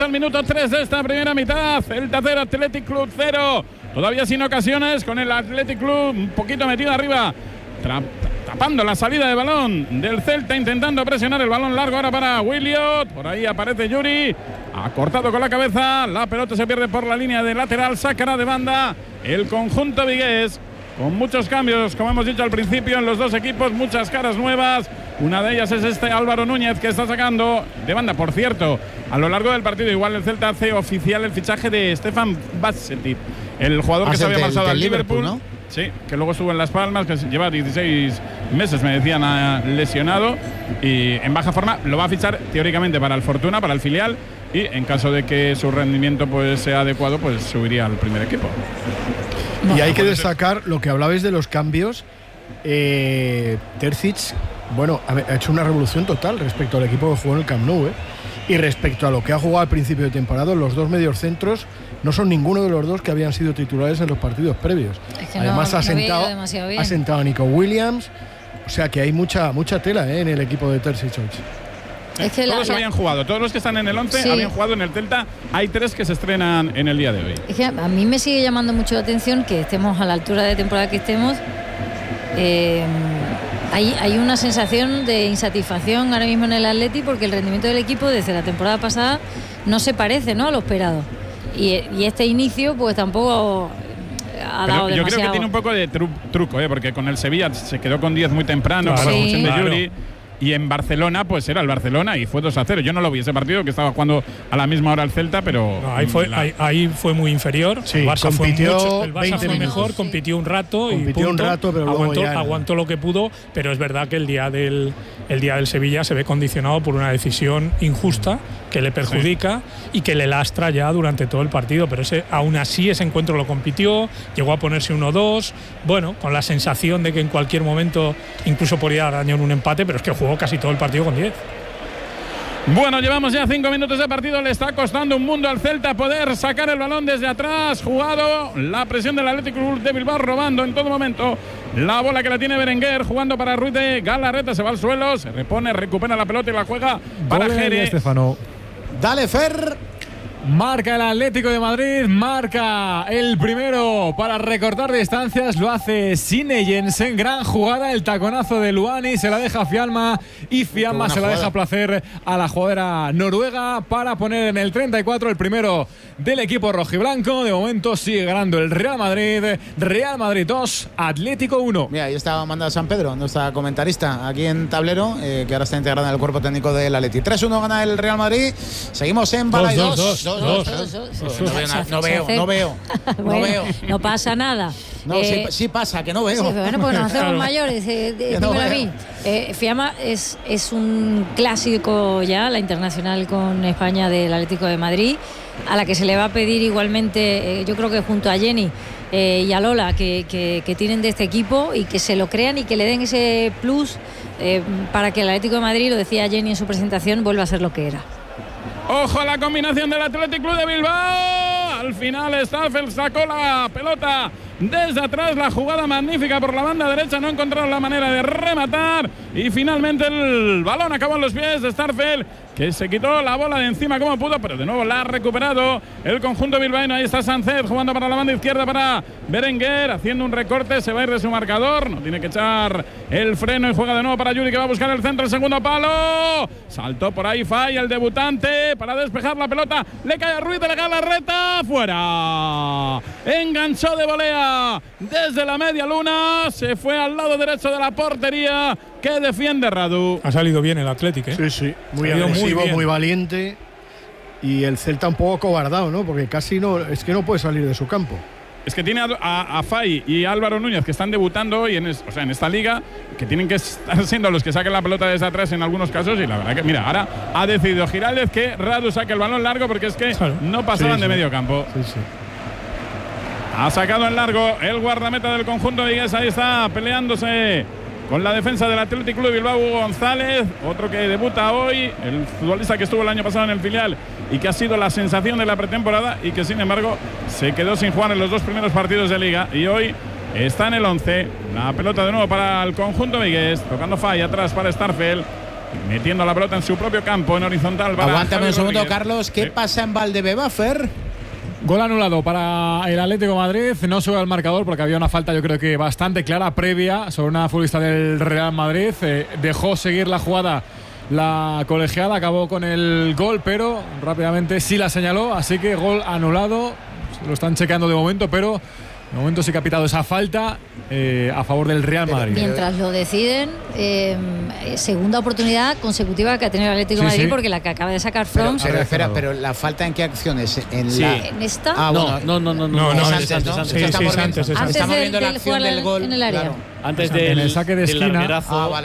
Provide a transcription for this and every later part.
Al minuto 3 de esta primera mitad, Celta 0, Athletic Club 0. Todavía sin ocasiones, con el Athletic Club un poquito metido arriba, tapando la salida de balón del Celta, intentando presionar el balón largo ahora para Williot. Por ahí aparece Yuri, ha cortado con la cabeza, la pelota se pierde por la línea de lateral, sacará de banda el conjunto vigués. Con muchos cambios, como hemos dicho al principio, en los dos equipos, muchas caras nuevas. Una de ellas es este Álvaro Núñez, que está sacando de banda. Por cierto, a lo largo del partido, igual el Celta hace oficial el fichaje de Stefan Bajcetic, el jugador que se había marchado al Liverpool, ¿no? Sí, que luego estuvo en Las Palmas, que lleva 16 meses, me decían, lesionado y en baja forma. Lo va a fichar teóricamente para el Fortuna, para el filial, y en caso de que su rendimiento pues sea adecuado, pues subiría al primer equipo. Y hay que destacar lo que hablabais de los cambios. Terzic, bueno, ha hecho una revolución total respecto al equipo que jugó en el Camp Nou, y respecto a lo que ha jugado al principio de temporada. Los dos mediocentros no son ninguno de los dos que habían sido titulares en los partidos previos. Es que además no ha sentado a Nico Williams, o sea que hay mucha tela en el equipo de Terzic. Es que todos habían jugado, todos los que están en el 11 habían jugado en el Celta. Hay 3 que se estrenan en el día de hoy. Es que a mí me sigue llamando mucho la atención que estemos a la altura de temporada que estemos. Hay una sensación de insatisfacción ahora mismo en el Atleti, porque el rendimiento del equipo desde la temporada pasada no se parece, ¿no?, a lo esperado. Y este inicio pues tampoco ha dado demasiado. Yo creo que tiene un poco de truco, porque con el Sevilla se quedó con 10 muy temprano, claro, con la expulsión de Yuri. Claro. Y en Barcelona, pues era el Barcelona y fue 2-0. Yo no lo vi ese partido, que estaba jugando a la misma hora el Celta, pero… No, ahí fue muy inferior. Sí, el Barça fue mejor, sí. compitió un rato, pero aguantó lo que pudo, pero es verdad que el día del Sevilla se ve condicionado por una decisión injusta que le perjudica y que le lastra ya durante todo el partido. Pero aún así ese encuentro lo compitió, llegó a ponerse 1-2, bueno, con la sensación de que en cualquier momento incluso podría dañar un empate, pero es que jugó casi todo el partido con 10. Bueno, llevamos ya 5 minutos de partido. Le está costando un mundo al Celta poder sacar el balón desde atrás. Jugado la presión del Athletic Club de Bilbao, robando en todo momento la bola que la tiene Berenguer, jugando para Ruiz de Galarreta. Se va al suelo, se repone, recupera la pelota y la juega para Jere. Estefano. Dale, Fer. Marca el Atlético de Madrid, marca el primero para recortar distancias, lo hace Sine Jensen, gran jugada, el taconazo de Luani, se la deja Fiamma y Fiamma se la deja placer a la jugadora noruega para poner en el 34 el primero del equipo rojiblanco. De momento sigue ganando el Real Madrid 2, Atlético 1. Mira, ahí está Amanda San Pedro, nuestra comentarista aquí en Tablero, que ahora está integrada en el cuerpo técnico del Atleti. 3-1 gana el Real Madrid, seguimos en Balay 2. No veo. No pasa nada. No, sí pasa, que no veo. Sí, bueno, pues nos hacemos mayores. Dímelo a mí. Fiamma es un clásico ya, la internacional con España del Atlético de Madrid, a la que se le va a pedir igualmente, yo creo que junto a Jenny y a Lola, que tienen de este equipo y que se lo crean y que le den ese plus para que el Atlético de Madrid, lo decía Jenny en su presentación, vuelva a ser lo que era. Ojo a la combinación del Athletic Club de Bilbao. Al final Starfelt sacó la pelota desde atrás, la jugada magnífica por la banda derecha, no encontraron la manera de rematar y finalmente el balón acabó en los pies de Starfelt, que se quitó la bola de encima como pudo, pero de nuevo la ha recuperado el conjunto bilbaíno. Ahí está Sánchez jugando para la banda izquierda para Berenguer, haciendo un recorte, se va a ir de su marcador, no tiene que echar el freno y juega de nuevo para Yuri, que va a buscar el centro, el segundo palo, saltó por ahí Fay, el debutante, para despejar la pelota, le cae a Ruiz de Galarreta, fuera, enganchó de volea desde la media luna, se fue al lado derecho de la portería que defiende Radu. Ha salido bien el Athletic, ¿eh? Sí, muy agresivo, muy valiente, y el Celta un poco cobardado, ¿no? Porque casi es que no puede salir de su campo. Es que tiene a Fay y Álvaro Núñez, que están debutando hoy en esta liga, que tienen que estar siendo los que saquen la pelota desde atrás en algunos casos, y la verdad que, mira, ahora ha decidido Giraldez que Radu saque el balón largo, porque es que no pasaban de medio campo. Sí. Ha sacado en largo el guardameta del conjunto vigués, ahí está peleándose con la defensa del Athletic Club de Bilbao, Hugo González, otro que debuta hoy, el futbolista que estuvo el año pasado en el filial y que ha sido la sensación de la pretemporada y que sin embargo se quedó sin jugar en los 2 primeros partidos de liga y hoy está en el 11. La pelota de nuevo para el conjunto vigués, tocando Fay atrás para Starfelt. metiendo la pelota en su propio campo, en horizontal. Aguántame un segundo, Carlos. ¿Qué pasa en Valdebeba, Fer? Gol anulado para el Atlético de Madrid. No sube al marcador porque había una falta, yo creo que bastante clara, previa sobre una futbolista del Real Madrid. Dejó seguir la jugada la colegiada, acabó con el gol, pero rápidamente sí la señaló. Así que gol anulado. Lo están chequeando de momento, pero de momento sí que ha pitado esa falta a favor del Real Madrid. Mientras lo deciden, segunda oportunidad consecutiva que ha tenido el Atlético de Madrid, porque la que acaba de sacar Froms. Pero ¿la falta en qué acciones? ¿En esta? No, es antes. Estamos viendo la acción del gol en el área. Claro. Antes en el saque de esquina. Vale.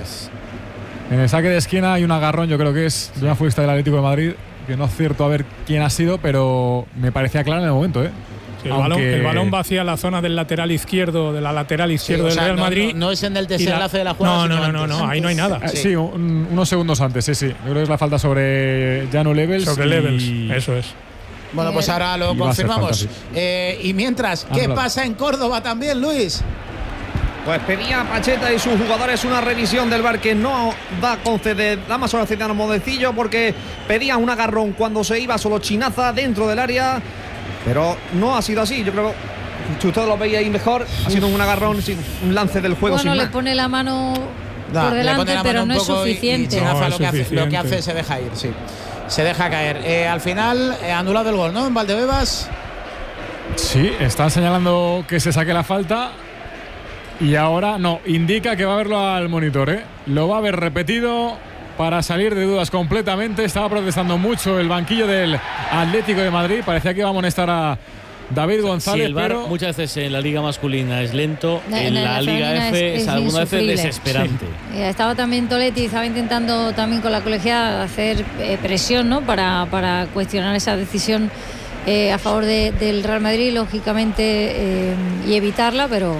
En el saque de esquina hay un agarrón, yo creo que es de una futbolista del Atlético de Madrid, que no es cierto a ver quién ha sido, pero me parecía claro en el momento, Sí, el balón va hacia la zona del lateral izquierdo, del Real Madrid. No es en el desenlace de la jugada. No, ahí no hay nada. Sí, unos segundos antes, sí. Yo creo que es la falta sobre Janu Levels. Sobre Levels, eso es. Bueno, pues ahora lo confirmamos. Y mientras, ¿qué pasa en Córdoba también, Luis? Pues pedía Pacheta y sus jugadores una revisión del VAR que no va a conceder Damaso García Modecillo, porque pedía un agarrón cuando se iba solo Chinaza dentro del área, pero no ha sido así. Yo creo que usted lo veía ahí mejor, ha sido un agarrón, un lance del juego sin más. Le pone la mano por delante, pero no es suficiente. Y Chinaza lo que hace se deja ir, se deja caer. Al final, anulado el gol, ¿no? En Valdebebas. Sí, están señalando que se saque la falta. Y ahora no, indica que va a verlo al monitor, Lo va a ver repetido para salir de dudas completamente. Estaba protestando mucho el banquillo del Atlético de Madrid. Parecía que iba a amonestar a David González. Sí, el VAR pero muchas veces en la liga masculina es lento, en la Liga F es algunas veces desesperante. Sí. Estaba también Toletti, estaba intentando también con la colegiada hacer presión, ¿no? para cuestionar esa decisión a favor del Real Madrid, lógicamente, y evitarla, pero...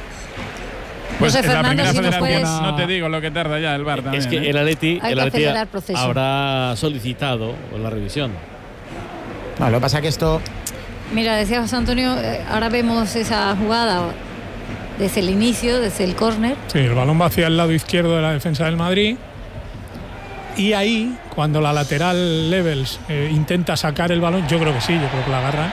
Pues no sé, en la Fernando, primera si federación no te digo lo que tarda ya el VAR también. Es que el Atleti proceso. habrá solicitado la revisión. Lo que pasa es que esto... Mira, decía José Antonio, ahora vemos esa jugada desde el inicio, desde el córner. Sí, el balón va hacia el lado izquierdo de la defensa del Madrid. Y ahí, cuando la lateral Levels intenta sacar el balón, yo creo que la agarra.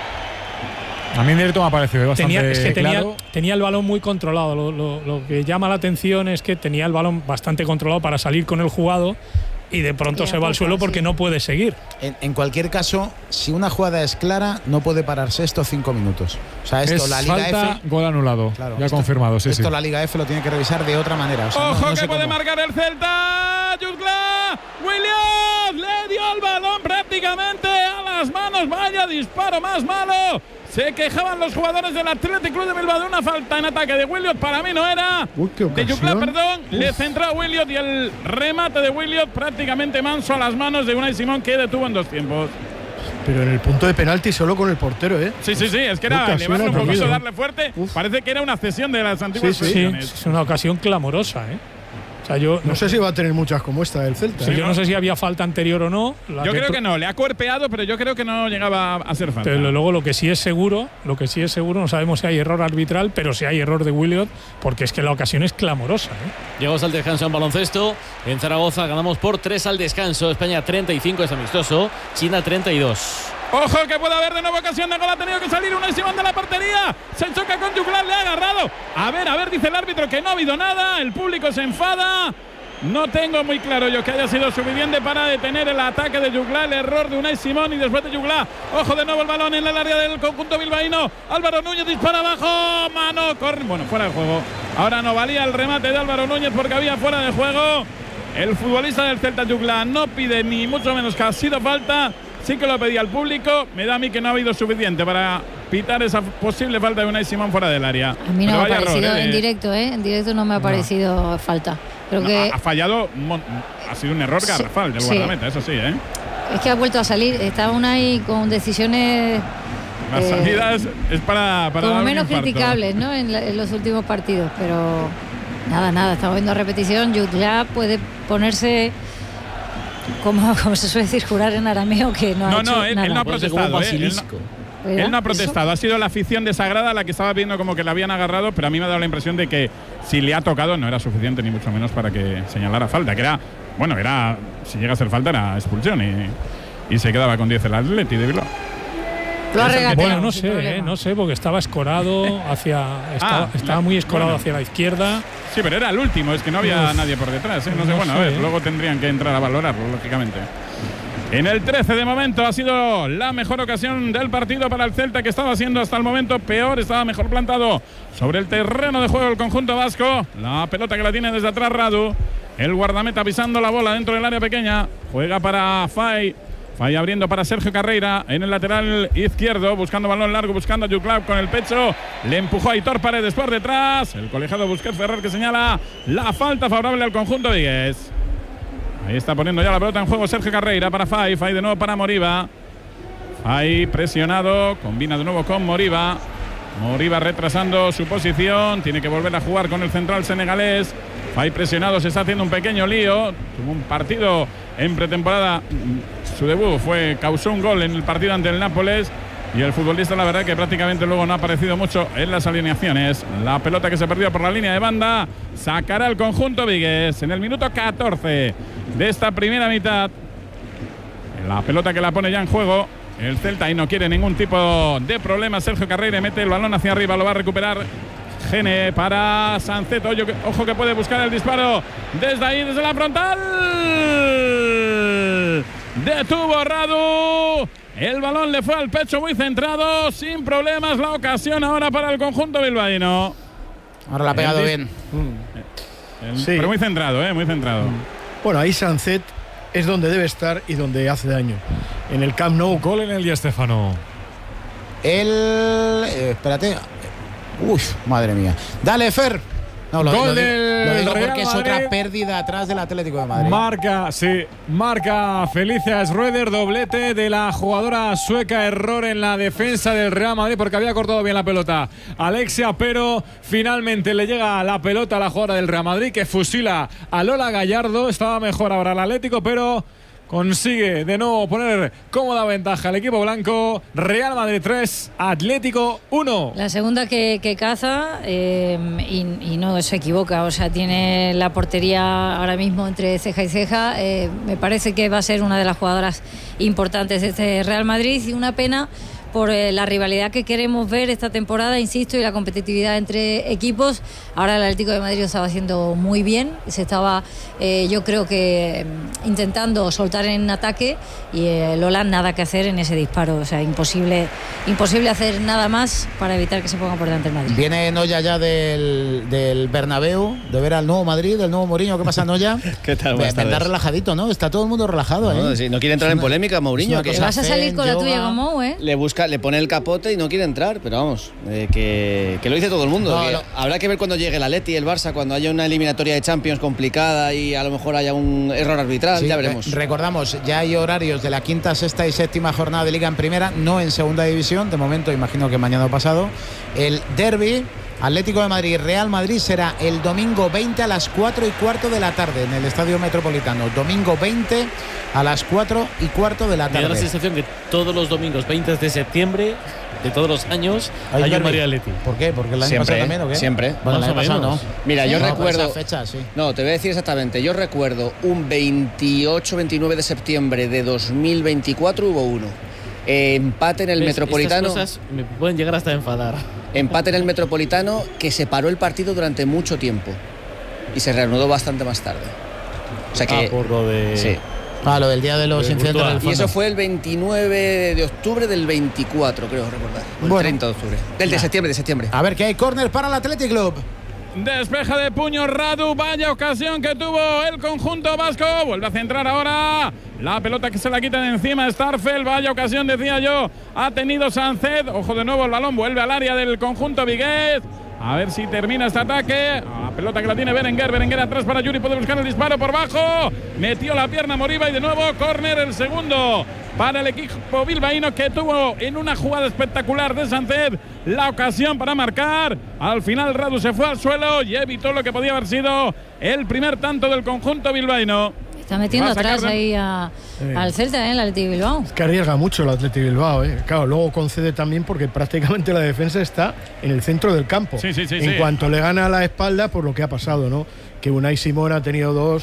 A mí en directo me ha parecido bastante claro. Tenía el balón muy controlado. Lo que llama la atención es que tenía el balón bastante controlado para salir con el jugado, y de pronto se va al suelo porque no puede seguir. En cualquier caso, si una jugada es clara, no puede pararse esto 5 minutos. O sea, esto la Liga falta, F... Gol anulado, claro, ya confirmado. Esto la Liga F lo tiene que revisar de otra manera. O sea, ¡Ojo no sé que puede cómo. marcar el Celta! ¡Jutgla! ¡Williams! Le dio el balón prácticamente a las manos. ¡Vaya disparo más malo! Se quejaban los jugadores del Athletic Club de Bilbao de una falta en ataque de Williot. Para mí no era. De Jutgla, perdón. Le centró a Williot y el remate de Williot prácticamente manso a las manos de Unai Simón, que detuvo en 2 tiempos. Pero en el punto de penalti solo con el portero, Sí, es que era elevarlo un poquito, darle fuerte. Parece que era una cesión de las antiguas sesiones. Es una ocasión clamorosa, O sea, yo no sé si va a tener muchas como esta del Celta. Yo no sé si había falta anterior o no. Yo creo que no, le ha cuerpeado, pero yo creo que no llegaba a ser falta. Pero luego lo que sí es seguro, no sabemos si hay error arbitral, pero si hay error de Williot, porque es que la ocasión es clamorosa. Llegamos al descanso en baloncesto. En Zaragoza ganamos por 3 al descanso. España 35 es amistoso, China 32. Ojo que puede haber de nuevo ocasión de gol. Ha tenido que salir Unai Simón de la portería. Se choca con Jutgla, le ha agarrado. A ver, dice el árbitro que no ha habido nada. El público se enfada. No tengo muy claro yo que haya sido suficiente para detener el ataque de Jutgla, el error de Unai Simón, y después de Jutgla, ojo de nuevo el balón en el área del conjunto bilbaíno. Álvaro Núñez dispara abajo, mano, corre, bueno, fuera de juego. Ahora no valía el remate de Álvaro Núñez porque había fuera de juego. El futbolista del Celta, Jutgla, no pide ni mucho menos que ha sido falta. Sí que lo pedía al público. Me da a mí que no ha habido suficiente para pitar esa posible falta de Unai Simón fuera del área. A mí no me ha parecido en directo, En directo no me ha parecido falta. Creo que ha fallado, ha sido un error garrafal del guardameta, eso sí, Es que ha vuelto a salir. Está Unai con decisiones. Las salidas es para como menos criticables, ¿no? En los últimos partidos, pero nada. Estamos viendo repetición. Jutgla puede ponerse. Como se suele decir, jurar en arameo que no ha hecho nada. Él no ha protestado. Él no ha protestado. Ha sido la afición desagrada la que estaba viendo como que la habían agarrado, pero a mí me ha dado la impresión de que si le ha tocado no era suficiente ni mucho menos para que señalara falta, que era Bueno, era, si llega a ser falta, era expulsión y se quedaba con 10 el Atleti de Bilbao. Bueno, no sé, porque estaba escorado estaba muy escorado hacia la izquierda. Sí, pero era el último, es que no había nadie por detrás. No sé, bueno, a ver, luego tendrían que entrar a valorarlo, lógicamente. En el 13 de momento ha sido la mejor ocasión del partido para el Celta, que estaba siendo hasta el momento peor, estaba mejor plantado sobre el terreno de juego el conjunto vasco. La pelota que la tiene desde atrás Radu, el guardameta pisando la bola dentro del área pequeña, juega para Fai abriendo para Sergio Carreira en el lateral izquierdo, buscando balón largo, buscando a Juclav con el pecho, le empujó a Aitor Paredes por detrás, el colegiado Busquets Ferrer que señala la falta favorable al conjunto vigués. Ahí está poniendo ya la pelota en juego Sergio Carreira para Fai de nuevo para Moriba. Fai presionado, combina de nuevo con Moriba retrasando su posición, tiene que volver a jugar con el central senegalés. Fai presionado, se está haciendo un pequeño lío, tuvo un partido en pretemporada, su debut causó un gol en el partido ante el Nápoles y el futbolista la verdad que prácticamente luego no ha aparecido mucho en las alineaciones. La pelota que se perdió por la línea de banda, sacará el conjunto vigués en el minuto 14 de esta primera mitad. La pelota que la pone ya en juego el Celta y no quiere ningún tipo de problema. Sergio Carreira mete el balón hacia arriba, lo va a recuperar Gene para Sancet. Ojo que puede buscar el disparo desde ahí, desde la frontal. Detuvo Radu. El balón le fue al pecho muy centrado, sin problemas. La ocasión ahora para el conjunto bilbaíno. Ahora la ha pegado bien. Sí. Pero muy centrado, muy centrado. Bueno, ahí Sancet es donde debe estar y donde hace daño. En el Camp Nou. Gol en el Di Stéfano. Espérate. Uf, madre mía. Dale, Fer. No, lo digo porque es otra pérdida atrás del Atlético de Madrid. Marca Felicia Schroeder, doblete de la jugadora sueca, error en la defensa del Real Madrid porque había cortado bien la pelota Alexia, pero finalmente le llega la pelota a la jugadora del Real Madrid que fusila a Lola Gallardo. Estaba mejor ahora el Atlético, pero consigue de nuevo poner cómoda ventaja al equipo blanco. Real Madrid 3, Atlético 1. La segunda que caza y no se equivoca, o sea, tiene la portería ahora mismo entre ceja y ceja. Me parece que va a ser una de las jugadoras importantes de este Real Madrid y una pena por la rivalidad que queremos ver esta temporada, insisto, y la competitividad entre equipos. Ahora el Atlético de Madrid lo estaba haciendo muy bien, se estaba yo creo que intentando soltar en ataque y Lola nada que hacer en ese disparo, o sea, imposible hacer nada más para evitar que se ponga por delante el Madrid. Viene Noya ya del Bernabéu, de ver al nuevo Madrid, del nuevo Mourinho. ¿Qué pasa, Noya? ¿Qué tal? Está relajadito, ¿no? Está todo el mundo relajado, no, sí, no quiere entrar en polémica, Mourinho. Te vas a salir con la tuya con Mou, ¿eh? Le pone el capote y no quiere entrar, pero vamos, que lo dice todo el mundo. Habrá que ver cuando llegue el Atleti y el Barça, cuando haya una eliminatoria de Champions complicada y a lo mejor haya un error arbitral, sí, ya veremos. Recordamos, ya hay horarios de la quinta, sexta y séptima jornada de Liga en Primera, no en Segunda División, de momento imagino que mañana o pasado. El derbi Atlético de Madrid, Real Madrid será el domingo 20 a las 4:15 de la tarde en el Estadio Metropolitano. Domingo 20 a las 4:15 de la tarde. Me da la sensación que todos los domingos 20 de septiembre de todos los años hay un Madrid Atleti. ¿Por qué? ¿Porque el año pasado también o qué? Siempre. Bueno, el año pasado no. Mira, yo recuerdo. Esa fecha, sí. No, te voy a decir exactamente. Yo recuerdo un 28-29 de septiembre de 2024 hubo uno. Empate en el Metropolitano. Estas cosas me pueden llegar hasta a enfadar. Empate en el Metropolitano que se paró el partido durante mucho tiempo y se reanudó bastante más tarde. O sea que. Por lo de. Sí. Lo del día de los incidentes del fondo. Y eso fue el 29 de octubre del 24, creo recordar. El 30 de octubre. De septiembre. A ver, que hay córner para el Athletic Club. Despeja de puño Radu, vaya ocasión que tuvo el conjunto vasco. Vuelve a centrar ahora. La pelota que se la quita de encima Starfel. Vaya ocasión, decía yo, ha tenido Sancet. Ojo de nuevo, el balón vuelve al área del conjunto vigués. A ver si termina este ataque. La pelota que la tiene Berenguer atrás para Yuri, puede buscar el disparo por bajo. Metió la pierna Moriba y de nuevo córner, el segundo para el equipo bilbaíno, que tuvo en una jugada espectacular de Sancet la ocasión para marcar. Al final Radu se fue al suelo y evitó lo que podía haber sido el primer tanto del conjunto bilbaíno. Está metiendo atrás ahí al Celta, el Athletic Bilbao. Es que arriesga mucho el Athletic Bilbao, Claro, luego concede también porque prácticamente la defensa está en el centro del campo. Sí, en cuanto le gana a la espalda, por lo que ha pasado, ¿no? Que Unai Simón ha tenido dos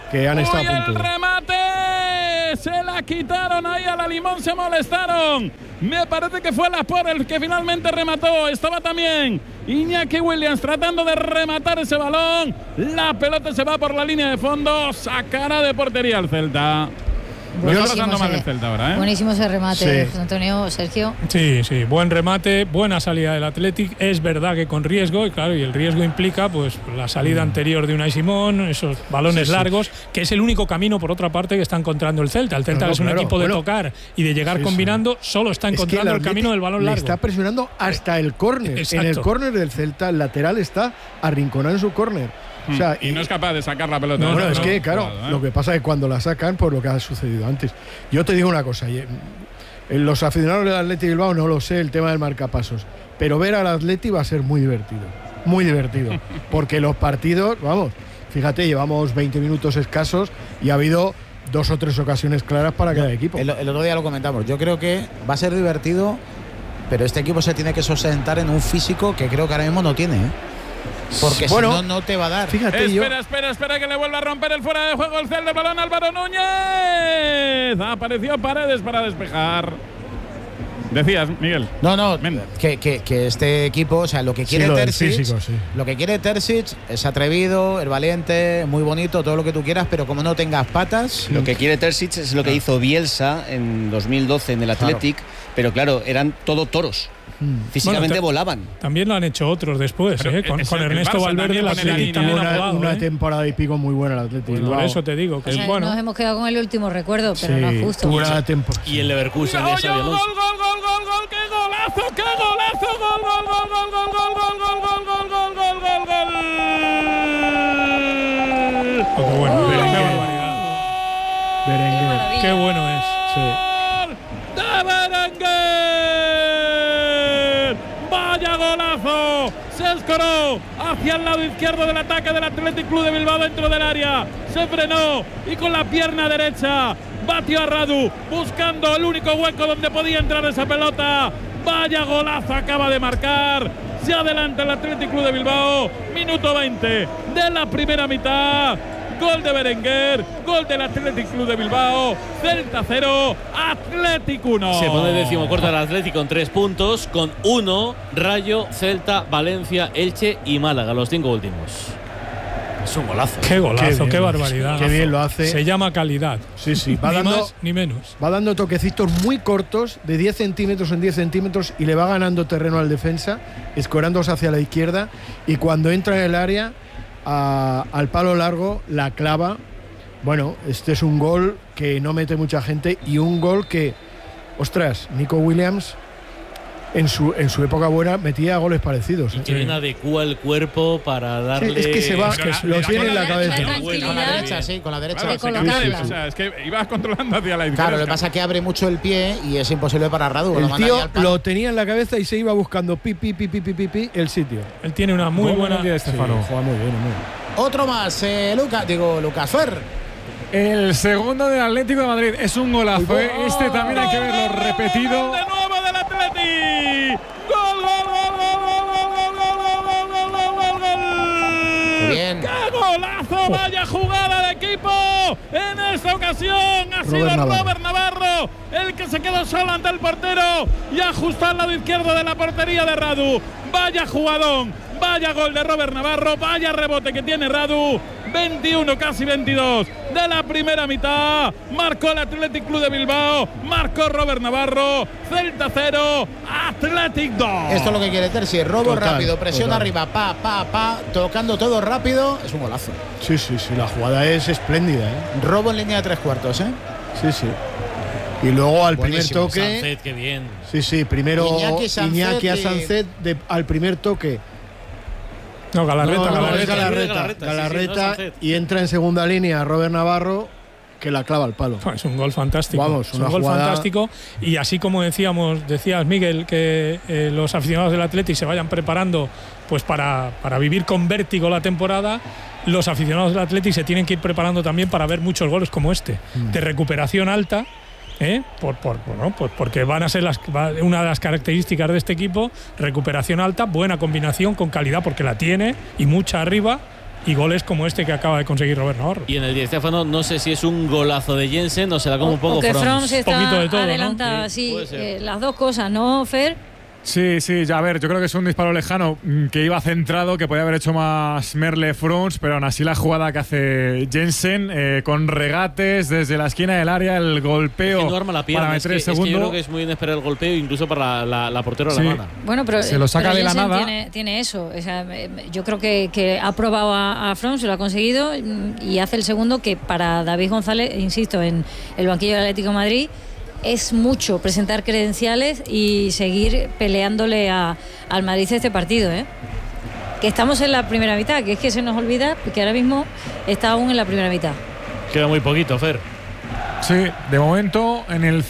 que han estado a ¡El punto. remate! Se la quitaron ahí a la Limón, se molestaron. Me parece que fue Laporte el que finalmente remató. Estaba también Iñaki Williams tratando de rematar ese balón. La pelota se va por la línea de fondo. Sacará de portería el Celta. Lo está pasando mal el Celta ahora, ¿eh? Buenísimo ese remate, Sí. Antonio, Sergio. Sí, sí, buen remate, buena salida del Athletic. Es verdad que con riesgo, y claro, y el riesgo implica pues la salida anterior de Unai Simón, esos balones largos, que es el único camino, por otra parte, que está encontrando el Celta. El Celta No, es un claro, equipo de bueno. tocar y de llegar Sí, combinando, solo está Es que encontrando el camino del balón le largo. está presionando hasta el córner. Exacto. En el córner del Celta, el lateral está arrinconado en su córner. O sea, Y no es capaz de sacar la pelota. bueno, no, es no, que, claro, Jugado, ¿eh? lo que pasa es que cuando la sacan, por lo que ha sucedido antes. Yo te digo una cosa, los aficionados del Athletic Bilbao no lo sé, el tema del marcapasos, pero ver al Athletic va a ser muy divertido, porque los partidos, vamos, fíjate, llevamos 20 minutos escasos y ha habido 2 o 3 ocasiones claras para cada equipo. El otro día lo comentamos. Yo creo que va a ser divertido, pero este equipo se tiene que sustentar en un físico que creo que ahora mismo no tiene, ¿eh? Porque Bueno, si no, no te va a dar. Fíjate, Espera que le vuelva a romper el fuera de juego el Celta. El balón Álvaro Núñez. Apareció Paredes para despejar. Decías, Miguel. No, Venga. que este equipo, o sea, lo que quiere lo del Terzic, físico, sí. lo que quiere Terzic es atrevido, es valiente, muy bonito, todo lo que tú quieras, pero como no tengas patas, Lo que quiere Terzic es lo que hizo Bielsa en 2012 en el Athletic, pero claro, eran todo toros. Físicamente Bueno, volaban. También lo han hecho otros después, Pero Con el Ernesto Barça Valverde, también el pone la Athletic línea. también ha volado, una ¿eh? temporada y pico muy buena el Athletic Por Bilbao. eso te digo que O sea, es bueno. nos hemos quedado con el último recuerdo, pero Sí, no es justo. tuvo una temporada. Y el Leverkusen de Gol, Xabi Alonso. gol, qué golazo, qué golazo, gol. Oh, qué bueno, Oh. qué Qué barbaridad. Berenguer. maravilla. Qué bueno es. ¡De Berenguer! ¡Vaya golazo! Se escoró hacia el lado izquierdo del ataque del Athletic Club de Bilbao dentro del área. Se frenó y con la pierna derecha batió a Radu buscando el único hueco donde podía entrar esa pelota. ¡Vaya golazo acaba de marcar! Se adelanta el Athletic Club de Bilbao. Minuto 20 de la primera mitad. Gol de Berenguer, gol del Athletic Club de Bilbao, Celta 0, Athletic 1. Se pone decimocuarto el Atlético con 3 puntos, con 1 Rayo, Celta, Valencia, Elche y Málaga, los 5 últimos. Es un golazo. Qué golazo, bien, qué barbaridad. Qué bien lo hace. Se llama calidad. Sí, sí, va Ni dando, más ni menos. va dando toquecitos muy cortos, de 10 centímetros en 10 centímetros, y le va ganando terreno al defensa, escorándose hacia la izquierda, y cuando entra en el área, al palo largo, la clava. Bueno, este es un gol que no mete mucha gente, y un gol que, ostras, Nico Williams en su época buena metía goles parecidos. Y que bien adecua el cuerpo para darle. Sí, es que se va, lo tiene en la cabeza. con la derecha, sí, con la derecha. Claro, de se cambia colocarla. o sea, es que ibas controlando hacia la izquierda. Claro, lo que pasa es que abre mucho el pie y es imposible para Radu. lo El manda ahí tío al palo. lo tenía en la cabeza y se iba buscando pi, el sitio. Él tiene una muy buena. de Estefano. Juega muy bien, muy bien. Otro más, Lucas Fer. El segundo del Atlético de Madrid es un golazo. ¿Eh? Este también hay que verlo repetido. Gol de nuevo del Atleti. Gol. Bien. ¡Qué golazo! ¡Vaya jugada de equipo! En esta ocasión ha sido Robert Navarro el que se quedó solo ante el portero y ajustó al lado izquierdo de la portería de Radu. ¡Vaya jugadón! Vaya gol de Robert Navarro, vaya rebote que tiene Radu. 21, casi 22 de la primera mitad. Marcó el Athletic Club de Bilbao, marcó Robert Navarro. Celta 0, Athletic 2. Esto es lo que quiere Terzic, robo Total, rápido, presión total. arriba, tocando todo rápido, es un golazo. Sí, la jugada es espléndida, ¿eh? Robo en línea de 3 cuartos, ¿eh? Sí. Y luego al Buenísimo, primer toque. Sánchez, qué bien. Sí, primero Iñaki a y- Sánchez al primer toque. No, Galarreta, No, es Galarreta. Galarreta, sí, no, Sánchez. y entra en segunda línea Robert Navarro, que la clava al palo. Es un gol fantástico. Vamos, es un una gol jugada- fantástico. Y así como decías, Miguel, que los aficionados del Athletic se vayan preparando pues para vivir con vértigo la temporada, los aficionados del Athletic se tienen que ir preparando también para ver muchos goles como este, de recuperación alta. Porque van a ser una de las características de este equipo, recuperación alta, buena combinación con calidad porque la tiene y mucha arriba, y goles como este que acaba de conseguir Robert Navarro. Y en el Di Stéfano no sé si es un golazo de Jensen o será como un poco que Froms. Froms está poquito de todo, adelantada, ¿no? sí, Puede ser. las dos cosas, ¿no, Fer? Sí, ya a ver, yo creo que es un disparo lejano que iba centrado, que podía haber hecho más Merle Frons, pero aún así la jugada que hace Jensen con regates desde la esquina del área, el golpeo Es que no arma la pierna, para es meter que, el segundo. es que yo creo que es muy inesperado el golpeo, incluso para la portera Sí. alemana. Bueno, pero Se lo saca pero de la Jensen nada. Tiene eso. O sea, yo creo que ha probado a Froms, lo ha conseguido y hace el segundo que para David González, insisto, en el banquillo del Atlético de Madrid es mucho presentar credenciales y seguir peleándole al Madrid este partido, ¿eh? Que estamos en la primera mitad, que es que se nos olvida que ahora mismo está aún en la primera mitad. Queda muy poquito, Fer. Sí, de momento en el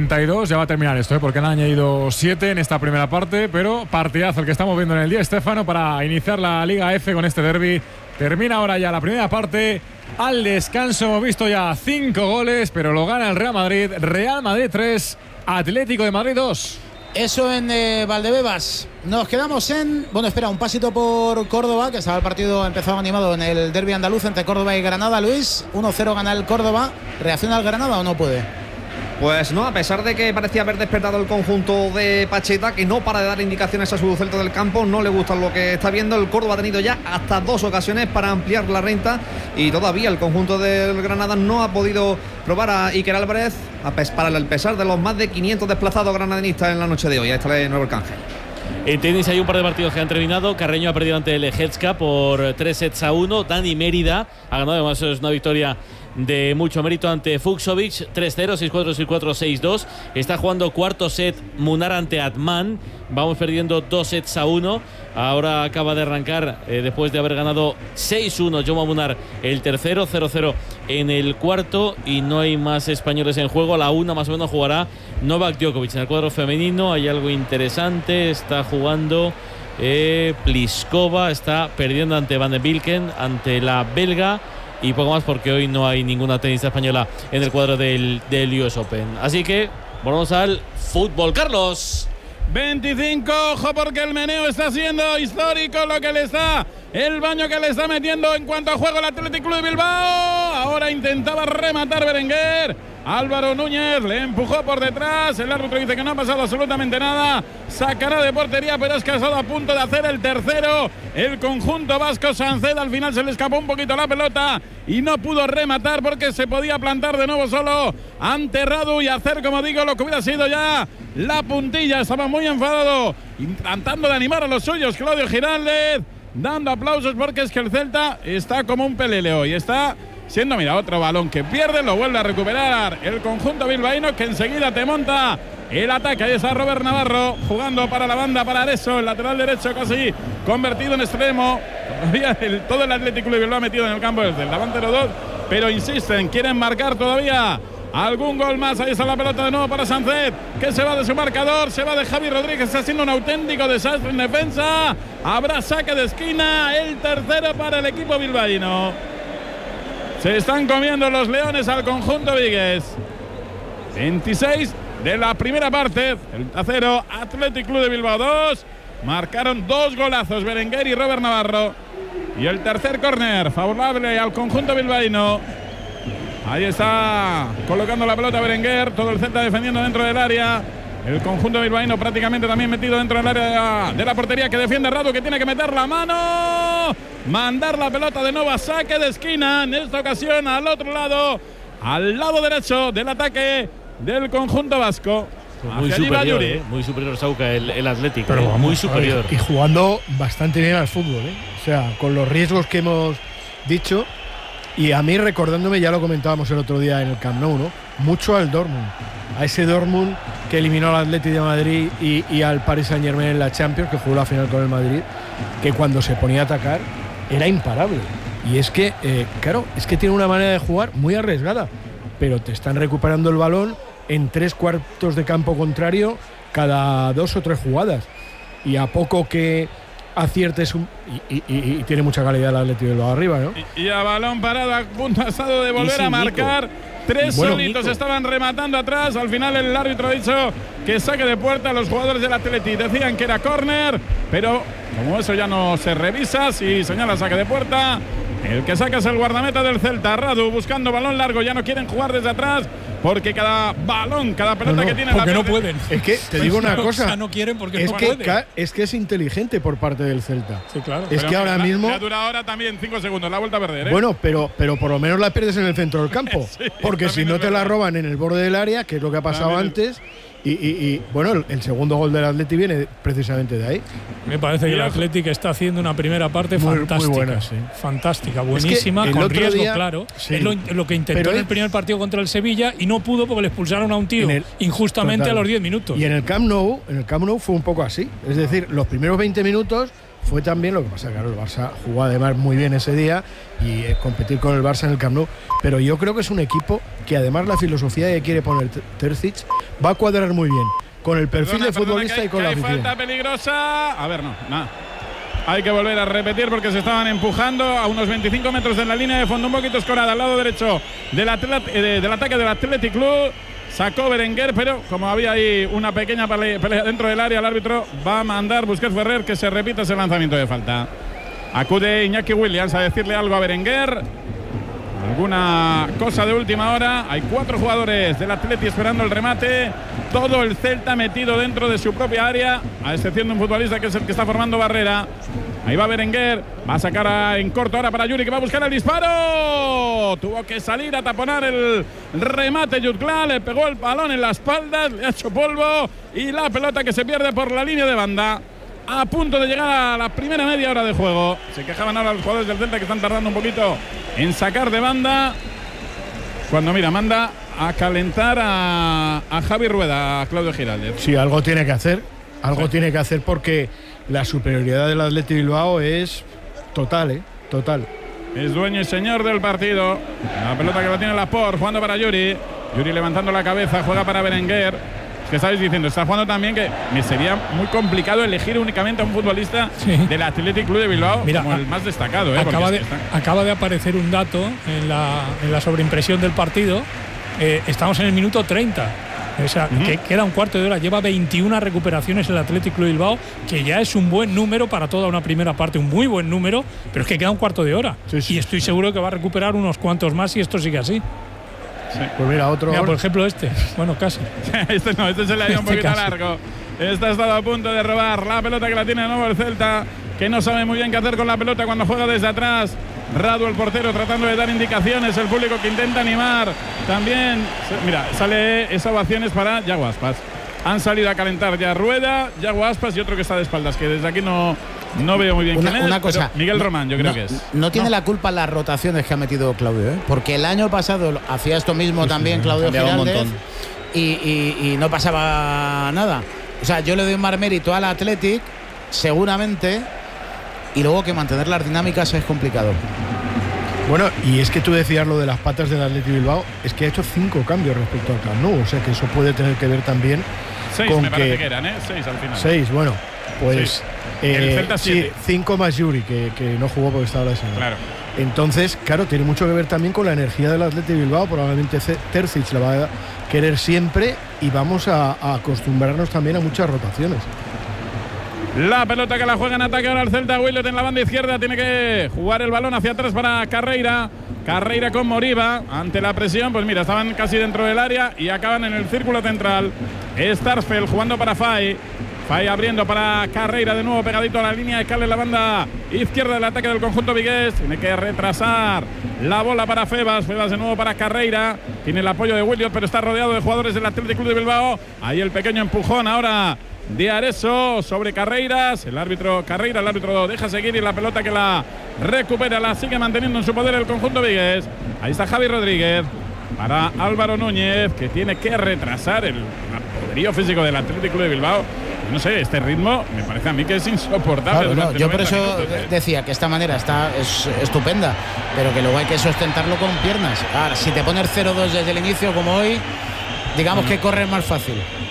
52 ya va a terminar esto, porque han añadido 7 en esta primera parte, pero partidazo el que estamos viendo en el Di Stéfano para iniciar la Liga F con este derbi. Termina ahora ya la primera parte. Al descanso hemos visto ya 5 goles, pero lo gana el Real Madrid. Real Madrid 3, Atlético de Madrid 2. Eso en Valdebebas. Nos quedamos en... Bueno, espera, un pasito por Córdoba, que estaba el partido empezado animado en el derbi andaluz entre Córdoba y Granada. Luis, 1-0 gana el Córdoba. ¿Reacciona el Granada o no puede? Pues no, a pesar de que parecía haber despertado el conjunto de Pacheta, que no para de dar indicaciones a su centro del campo, no le gusta lo que está viendo. El Córdoba ha tenido ya hasta 2 ocasiones para ampliar la renta y todavía el conjunto del Granada no ha podido probar a Iker Álvarez, para el pesar de los más de 500 desplazados granadinistas en la noche de hoy. Ahí está el nuevo Arcángel. En tenis hay un par de partidos que han terminado. Carreño ha perdido ante el Ejecka por 3-1. Dani Mérida ha ganado, además es una victoria de mucho mérito ante Fucsovic, 3-0, 6-4, 6-4, 6-2. Está jugando cuarto set Munar ante Atman. Vamos perdiendo 2-1. Ahora acaba de arrancar, después de haber ganado 6-1 Jaume Munar, el tercero, 0-0 en el cuarto. Y no hay más españoles en juego. A la 1 más o menos jugará Novak Djokovic. En el cuadro femenino hay algo interesante. Está jugando Pliskova. Está perdiendo ante Van den Bilken, ante la belga. Y poco más porque hoy no hay ninguna tenista española en el cuadro del US Open. Así que volvemos al fútbol. Carlos. 25, ojo porque el meneo está siendo histórico, lo que le está, el baño que le está metiendo en cuanto a juego el Athletic Club de Bilbao. Ahora intentaba rematar Berenguer, Álvaro Núñez le empujó por detrás, el árbitro dice que no ha pasado absolutamente nada, sacará de portería, pero es que ha estado a punto de hacer el tercero. El conjunto vasco, Sancet al final se le escapó un poquito la pelota y no pudo rematar porque se podía plantar de nuevo solo ante Radu y hacer, como digo, lo que hubiera sido ya la puntilla. Estaba muy enfadado, tratando de animar a los suyos Claudio Giraldez, dando aplausos porque es que el Celta está como un pelele hoy. Está siendo, mira, otro balón que pierde, lo vuelve a recuperar el conjunto bilbaíno, que enseguida te monta el ataque. Ahí está Robert Navarro jugando para la banda, para Areso, el lateral derecho casi convertido en extremo. Todavía todo el Atlético de Bilbao metido en el campo desde el delantero 2, pero insisten, quieren marcar todavía algún gol más. Ahí está la pelota de nuevo para Sancet, que se va de su marcador, se va de Javi Rodríguez, está haciendo un auténtico desastre en defensa. Habrá saque de esquina, el tercero para el equipo bilbaíno. Se están comiendo los leones al conjunto vigués. 26 de la primera parte, el tercero Athletic Club de Bilbao 2. Marcaron 2 golazos Berenguer y Robert Navarro. Y el tercer córner favorable al conjunto bilbaíno. Ahí está colocando la pelota Berenguer, todo el Celta defendiendo dentro del área. El conjunto bilbaíno prácticamente también metido dentro del área de la portería, que defiende Radu, que tiene que meter la mano, mandar la pelota de nuevo a saque de esquina, en esta ocasión al otro lado, al lado derecho del ataque del conjunto vasco. Muy superior Sauca el Atlético, pero vamos, muy superior. Y jugando bastante bien al fútbol, ¿eh? O sea, con los riesgos que hemos dicho. Y a mí, recordándome, ya lo comentábamos el otro día en el Camp Nou, ¿no? Mucho al Dortmund. A ese Dortmund que eliminó al Athletic de Madrid y al Paris Saint-Germain en la Champions, que jugó la final con el Madrid, que cuando se ponía a atacar era imparable. Y es que, claro, es que tiene una manera de jugar muy arriesgada, pero te están recuperando el balón en 3 cuartos de campo contrario cada 2 o 3 jugadas. Y a poco que aciertes y tiene mucha calidad el Atlético de Bilbao arriba, ¿no? Y a balón parado, a punto estado de volver a marcar. 3 solitos estaban rematando atrás. Al final el árbitro ha dicho que saque de puerta a los jugadores del Atlético. Decían que era córner, pero como eso ya no se revisa, si señala saque de puerta, El que saca es el guardameta del Celta, Radu, buscando balón largo. Ya no quieren jugar desde atrás porque cada balón, cada pelota que tiene porque no pueden. Es que te digo una cosa. O sea, no quieren porque es no que pueden. Es que es inteligente por parte del Celta. Sí, claro. Es que ahora mismo. Ya dura ahora también 5 segundos, la vuelta a perder. Bueno, pero por lo menos la pierdes en el centro del campo. Sí, porque si no te la roban en el borde del área, que es lo que ha pasado También antes. Y bueno, el segundo gol del Atleti viene precisamente de ahí. Me parece que el Athletic está haciendo una primera parte fantástica. Muy buena, sí. Fantástica, buenísima, es que con riesgo, día, claro. Sí. Es lo que intentó en el primer partido contra el Sevilla y no pudo porque le expulsaron a un tío injustamente total. a los 10 minutos. Y en el Camp Nou fue un poco así. Es decir, los primeros 20 minutos fue también, lo que pasa, claro, el Barça jugó además muy bien ese día y competir con el Barça en el Camp Nou. Pero yo creo que es un equipo que además la filosofía que quiere poner Terzic va a cuadrar muy bien con el perfil de futbolista y con la afición. Falta peligrosa. A ver, no, nada. Hay que volver a repetir porque se estaban empujando a unos 25 metros de la línea de fondo, un poquito escorada al lado derecho del ataque del Athletic Club. Sacó Berenguer, pero como había ahí una pequeña pelea dentro del área, el árbitro va a mandar Busquets Ferrer que se repita ese lanzamiento de falta. Acude Iñaki Williams a decirle algo a Berenguer. Alguna cosa de última hora. Hay 4 jugadores del Atleti esperando el remate. Todo el Celta metido dentro de su propia área, a excepción de un futbolista que es el que está formando barrera. Ahí va Berenguer, va a sacar en corto ahora para Yuri, que va a buscar el disparo. Tuvo que salir a taponar el remate Jutgla, le pegó el balón en la espalda, le ha hecho polvo y la pelota que se pierde por la línea de banda. A punto de llegar a la primera media hora de juego. Se quejaban ahora los jugadores del Celta que están tardando un poquito en sacar de banda. Cuando mira, manda a calentar a Javi Rueda, a Claudio Giraldez. Sí, algo tiene que hacer. Algo tiene que hacer porque la superioridad del Athletic Bilbao es total, total. Es dueño y señor del partido. La pelota que la tiene Laporte, jugando para Yuri. Yuri levantando la cabeza, juega para Berenguer. Es que estáis diciendo, está jugando también que me sería muy complicado elegir únicamente a un futbolista del Athletic Club de Bilbao. Mira, como el más destacado. Acaba de aparecer un dato en la sobreimpresión del partido. Estamos en el minuto 30. O sea, que queda un cuarto de hora. Lleva 21 recuperaciones el Athletic Club Bilbao, que ya es un buen número para toda una primera parte, un muy buen número, pero es que queda un cuarto de hora. Sí. Y estoy seguro que va a recuperar unos cuantos más si esto sigue así. Sí. Pues mira, otro. Mira, por ejemplo, bueno, casi. este se le ha ido un poquito largo. Este ha estado a punto de robar la pelota que la tiene de nuevo el Celta, que no sabe muy bien qué hacer con la pelota cuando juega desde atrás. Radu, el portero, tratando de dar indicaciones, el público que intenta animar. También, mira, sale esa ovaciones para Yago Aspas. Han salido a calentar ya Rueda, Yago Aspas y otro que está de espaldas, que desde aquí no veo muy bien quién es. Una cosa, Miguel Román, yo creo que es. No tiene la culpa las rotaciones que ha metido Claudio, porque el año pasado hacía esto mismo también Claudio Giraldez y no pasaba nada. O sea, yo le doy más mérito al Athletic, seguramente, y luego que mantener las dinámicas es complicado. Bueno, y es que tú decías lo de las patas del Athletic Bilbao, es que ha hecho 5 cambios respecto al Camp Nou, o sea que eso puede tener que ver también 6 con me parece que eran, 6 al final. 6, bueno, pues el Celta 7. 5 más Yuri, que no jugó porque estaba lesionado. Claro. Entonces, claro, tiene mucho que ver también con la energía del Athletic Bilbao. Probablemente Terzic la va a querer siempre y vamos a acostumbrarnos también a muchas rotaciones. La pelota que la juega en ataque ahora el Celta. Williot en la banda izquierda, tiene que jugar el balón hacia atrás para Carreira. Carreira con Moriba, ante la presión, pues mira, estaban casi dentro del área y acaban en el círculo central. Starsfeld jugando para Fay. Fay abriendo para Carreira, de nuevo pegadito a la línea de Cal en la banda izquierda del ataque del conjunto vigués. Tiene que retrasar la bola para Febas. Febas de nuevo para Carreira. Tiene el apoyo de Williot, pero está rodeado de jugadores del Athletic Club de Bilbao. Ahí el pequeño empujón ahora de Areso sobre Carreiras. El árbitro deja seguir y la pelota que la recupera la sigue manteniendo en su poder el conjunto vigués. Ahí está Javi Rodríguez para Álvaro Núñez, que tiene que retrasar el poderío físico del Athletic Club de Bilbao. No sé, este ritmo me parece a mí que es insoportable. Claro, yo por eso decía que esta manera es estupenda, pero que luego hay que sustentarlo con piernas. Ahora, si te pones 0-2 desde el inicio como hoy, digamos que corre más fácil.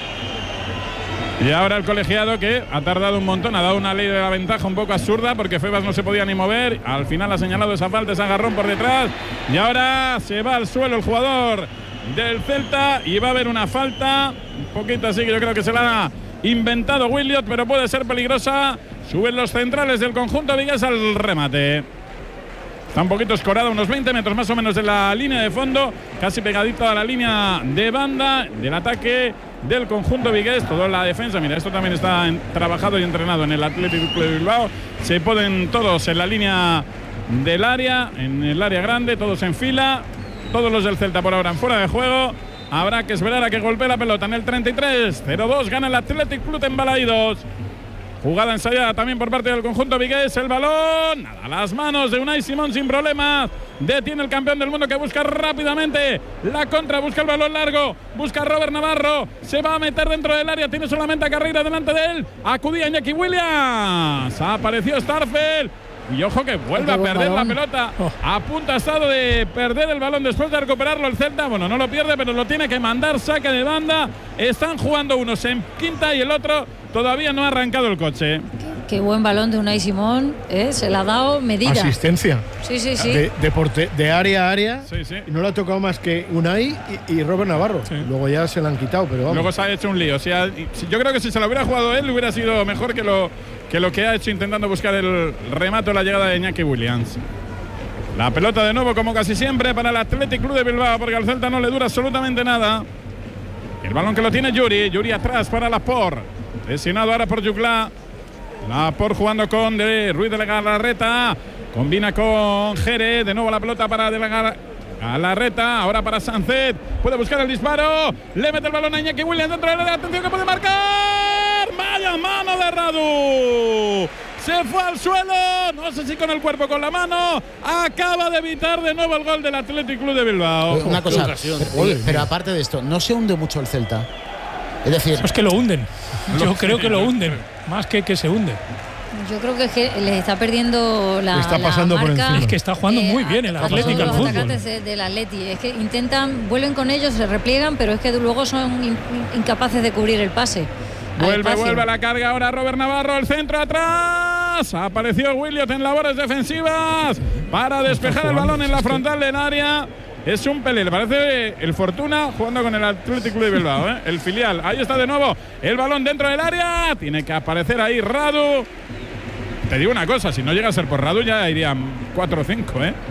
Y ahora el colegiado, que ha tardado un montón, ha dado una ley de la ventaja un poco absurda porque Febas no se podía ni mover. Al final ha señalado esa falta, ese agarrón por detrás. Y ahora se va al suelo el jugador del Celta y va a haber una falta. Un poquito así que yo creo que se la ha inventado Williot, pero puede ser peligrosa. Suben los centrales del conjunto vigués al remate. Está un poquito escorada, unos 20 metros más o menos de la línea de fondo, casi pegadito a la línea de banda del ataque del conjunto vigués. Toda la defensa, mira, esto también está trabajado y entrenado en el Athletic Club de Bilbao. Se ponen todos en la línea del área, en el área grande, todos en fila. Todos los del Celta por ahora en fuera de juego. Habrá que esperar a que golpee la pelota en el 33-02. Gana el Athletic Club en Balaídos. Jugada ensayada también por parte del conjunto vigués. El balón, nada, a las manos de Unai Simón sin problemas. Detiene el campeón del mundo que busca rápidamente la contra. Busca el balón largo. Busca a Robert Navarro. Se va a meter dentro del área. Tiene solamente a Carreira delante de él. Acudía Iñaki Williams. Apareció Starfel. Y ojo que vuelve a perder la pelota. A punto ha estado de perder el balón después de recuperarlo el Celta. Bueno, no lo pierde, pero lo tiene que mandar. Saque de banda. Están jugando unos en quinta y el otro todavía no ha arrancado el coche. Qué buen balón de Unai Simón, se le ha dado medida. Asistencia. Sí. De área a área. Sí. Y no le ha tocado más que Unai y Robert Navarro. Sí. Luego ya se la han quitado, pero vamos. Luego se ha hecho un lío. O sea, yo creo que si se lo hubiera jugado él, hubiera sido mejor que lo que ha hecho intentando buscar el remate o la llegada de Iñaki Williams. La pelota de nuevo, como casi siempre, para el Athletic Club de Bilbao, porque al Celta no le dura absolutamente nada. El balón que lo tiene Yuri atrás para Laporte. Presionado ahora por Jugla. Laporte jugando con Ruiz de la Galarreta. Combina con Jerez. De nuevo la pelota para De la Galarreta. Ahora para Sánchez. Puede buscar el disparo. Le mete el balón a Iñaki Williams dentro de la área. Atención que puede marcar. Vaya mano de Radu. Se fue al suelo. No sé si con el cuerpo o con la mano. Acaba de evitar de nuevo el gol del Athletic Club de Bilbao. Una cosa. Pero aparte de esto, no se hunde mucho el Celta. Es decir, es que lo hunden. Yo creo que lo hunden, más que se hunde. Yo creo que es que les está perdiendo la está pasando marca, por encima. Es que está jugando muy bien el Atlético al fútbol. Los atacantes del Atleti, es que vuelven con ellos, se repliegan, pero es que luego son incapaces de cubrir el pase. Vuelve a la carga ahora Robert Navarro, el centro atrás. Apareció Williot en labores defensivas para despejar el balón en la frontal del área. Es un pelé, le parece el Fortuna jugando con el Athletic Club de Bilbao, el filial. Ahí está de nuevo el balón dentro del área. Tiene que aparecer ahí Radu. Te digo una cosa, si no llega a ser por Radu ya irían 4 o 5,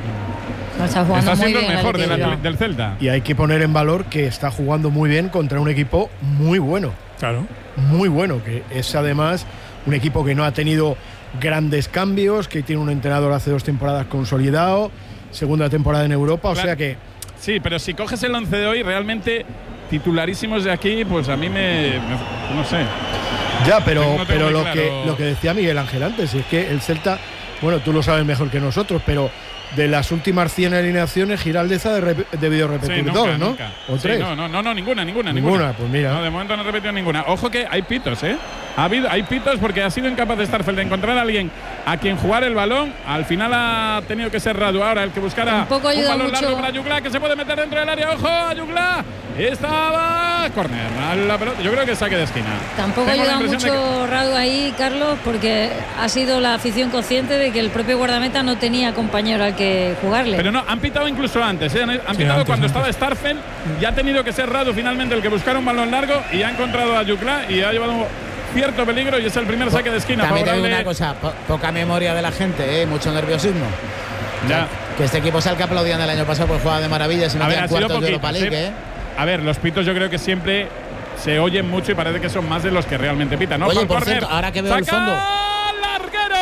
Está siendo el mejor del Celta. Y hay que poner en valor que está jugando muy bien contra un equipo muy bueno. Claro. Muy bueno, que es además un equipo que no ha tenido grandes cambios, que tiene un entrenador hace 2 temporadas consolidado, segunda temporada en Europa, claro. O sea que… Sí, pero si coges el 11 de hoy, realmente titularísimos de aquí, pues a mí no sé. Ya, pero lo que decía Miguel Ángel antes, es que el Celta, bueno, tú lo sabes mejor que nosotros, pero de las últimas 100 alineaciones, Giraldez ha debido repetir nunca, 2, ¿no? Nunca. ¿O 3? No, ninguna. Pues mira. No, de momento no ha repetido ninguna. Ojo que hay pitos, hay pitos porque ha sido incapaz de Starfel de encontrar a alguien a quien jugar el balón. Al final ha tenido que ser Radu ahora el que buscara un balón largo para Jugla, que se puede meter dentro del área. ¡Ojo a Jugla! Estaba córner. Yo creo que saque de esquina. Tampoco ayuda mucho Radu ahí, Carlos, porque ha sido la afición consciente de que el propio guardameta no tenía compañero al que jugarle. Pero no, han pitado incluso antes, han pitado cuando estaba Starfel y ha tenido que ser Radu finalmente el que buscara un balón largo y ha encontrado a Jugla y ha llevado cierto peligro y es el primer saque de esquina. También hay una cosa, poca memoria de la gente, mucho nerviosismo. Ya. Que este equipo sea el que aplaudían el año pasado, pues juega de maravilla, se metían cuartos de Europa League. A ver, los pitos yo creo que siempre se oyen mucho y parece que son más de los que realmente pitan, ¿no? Oye, por cierto, ahora que veo el fondo… ¡Larguero!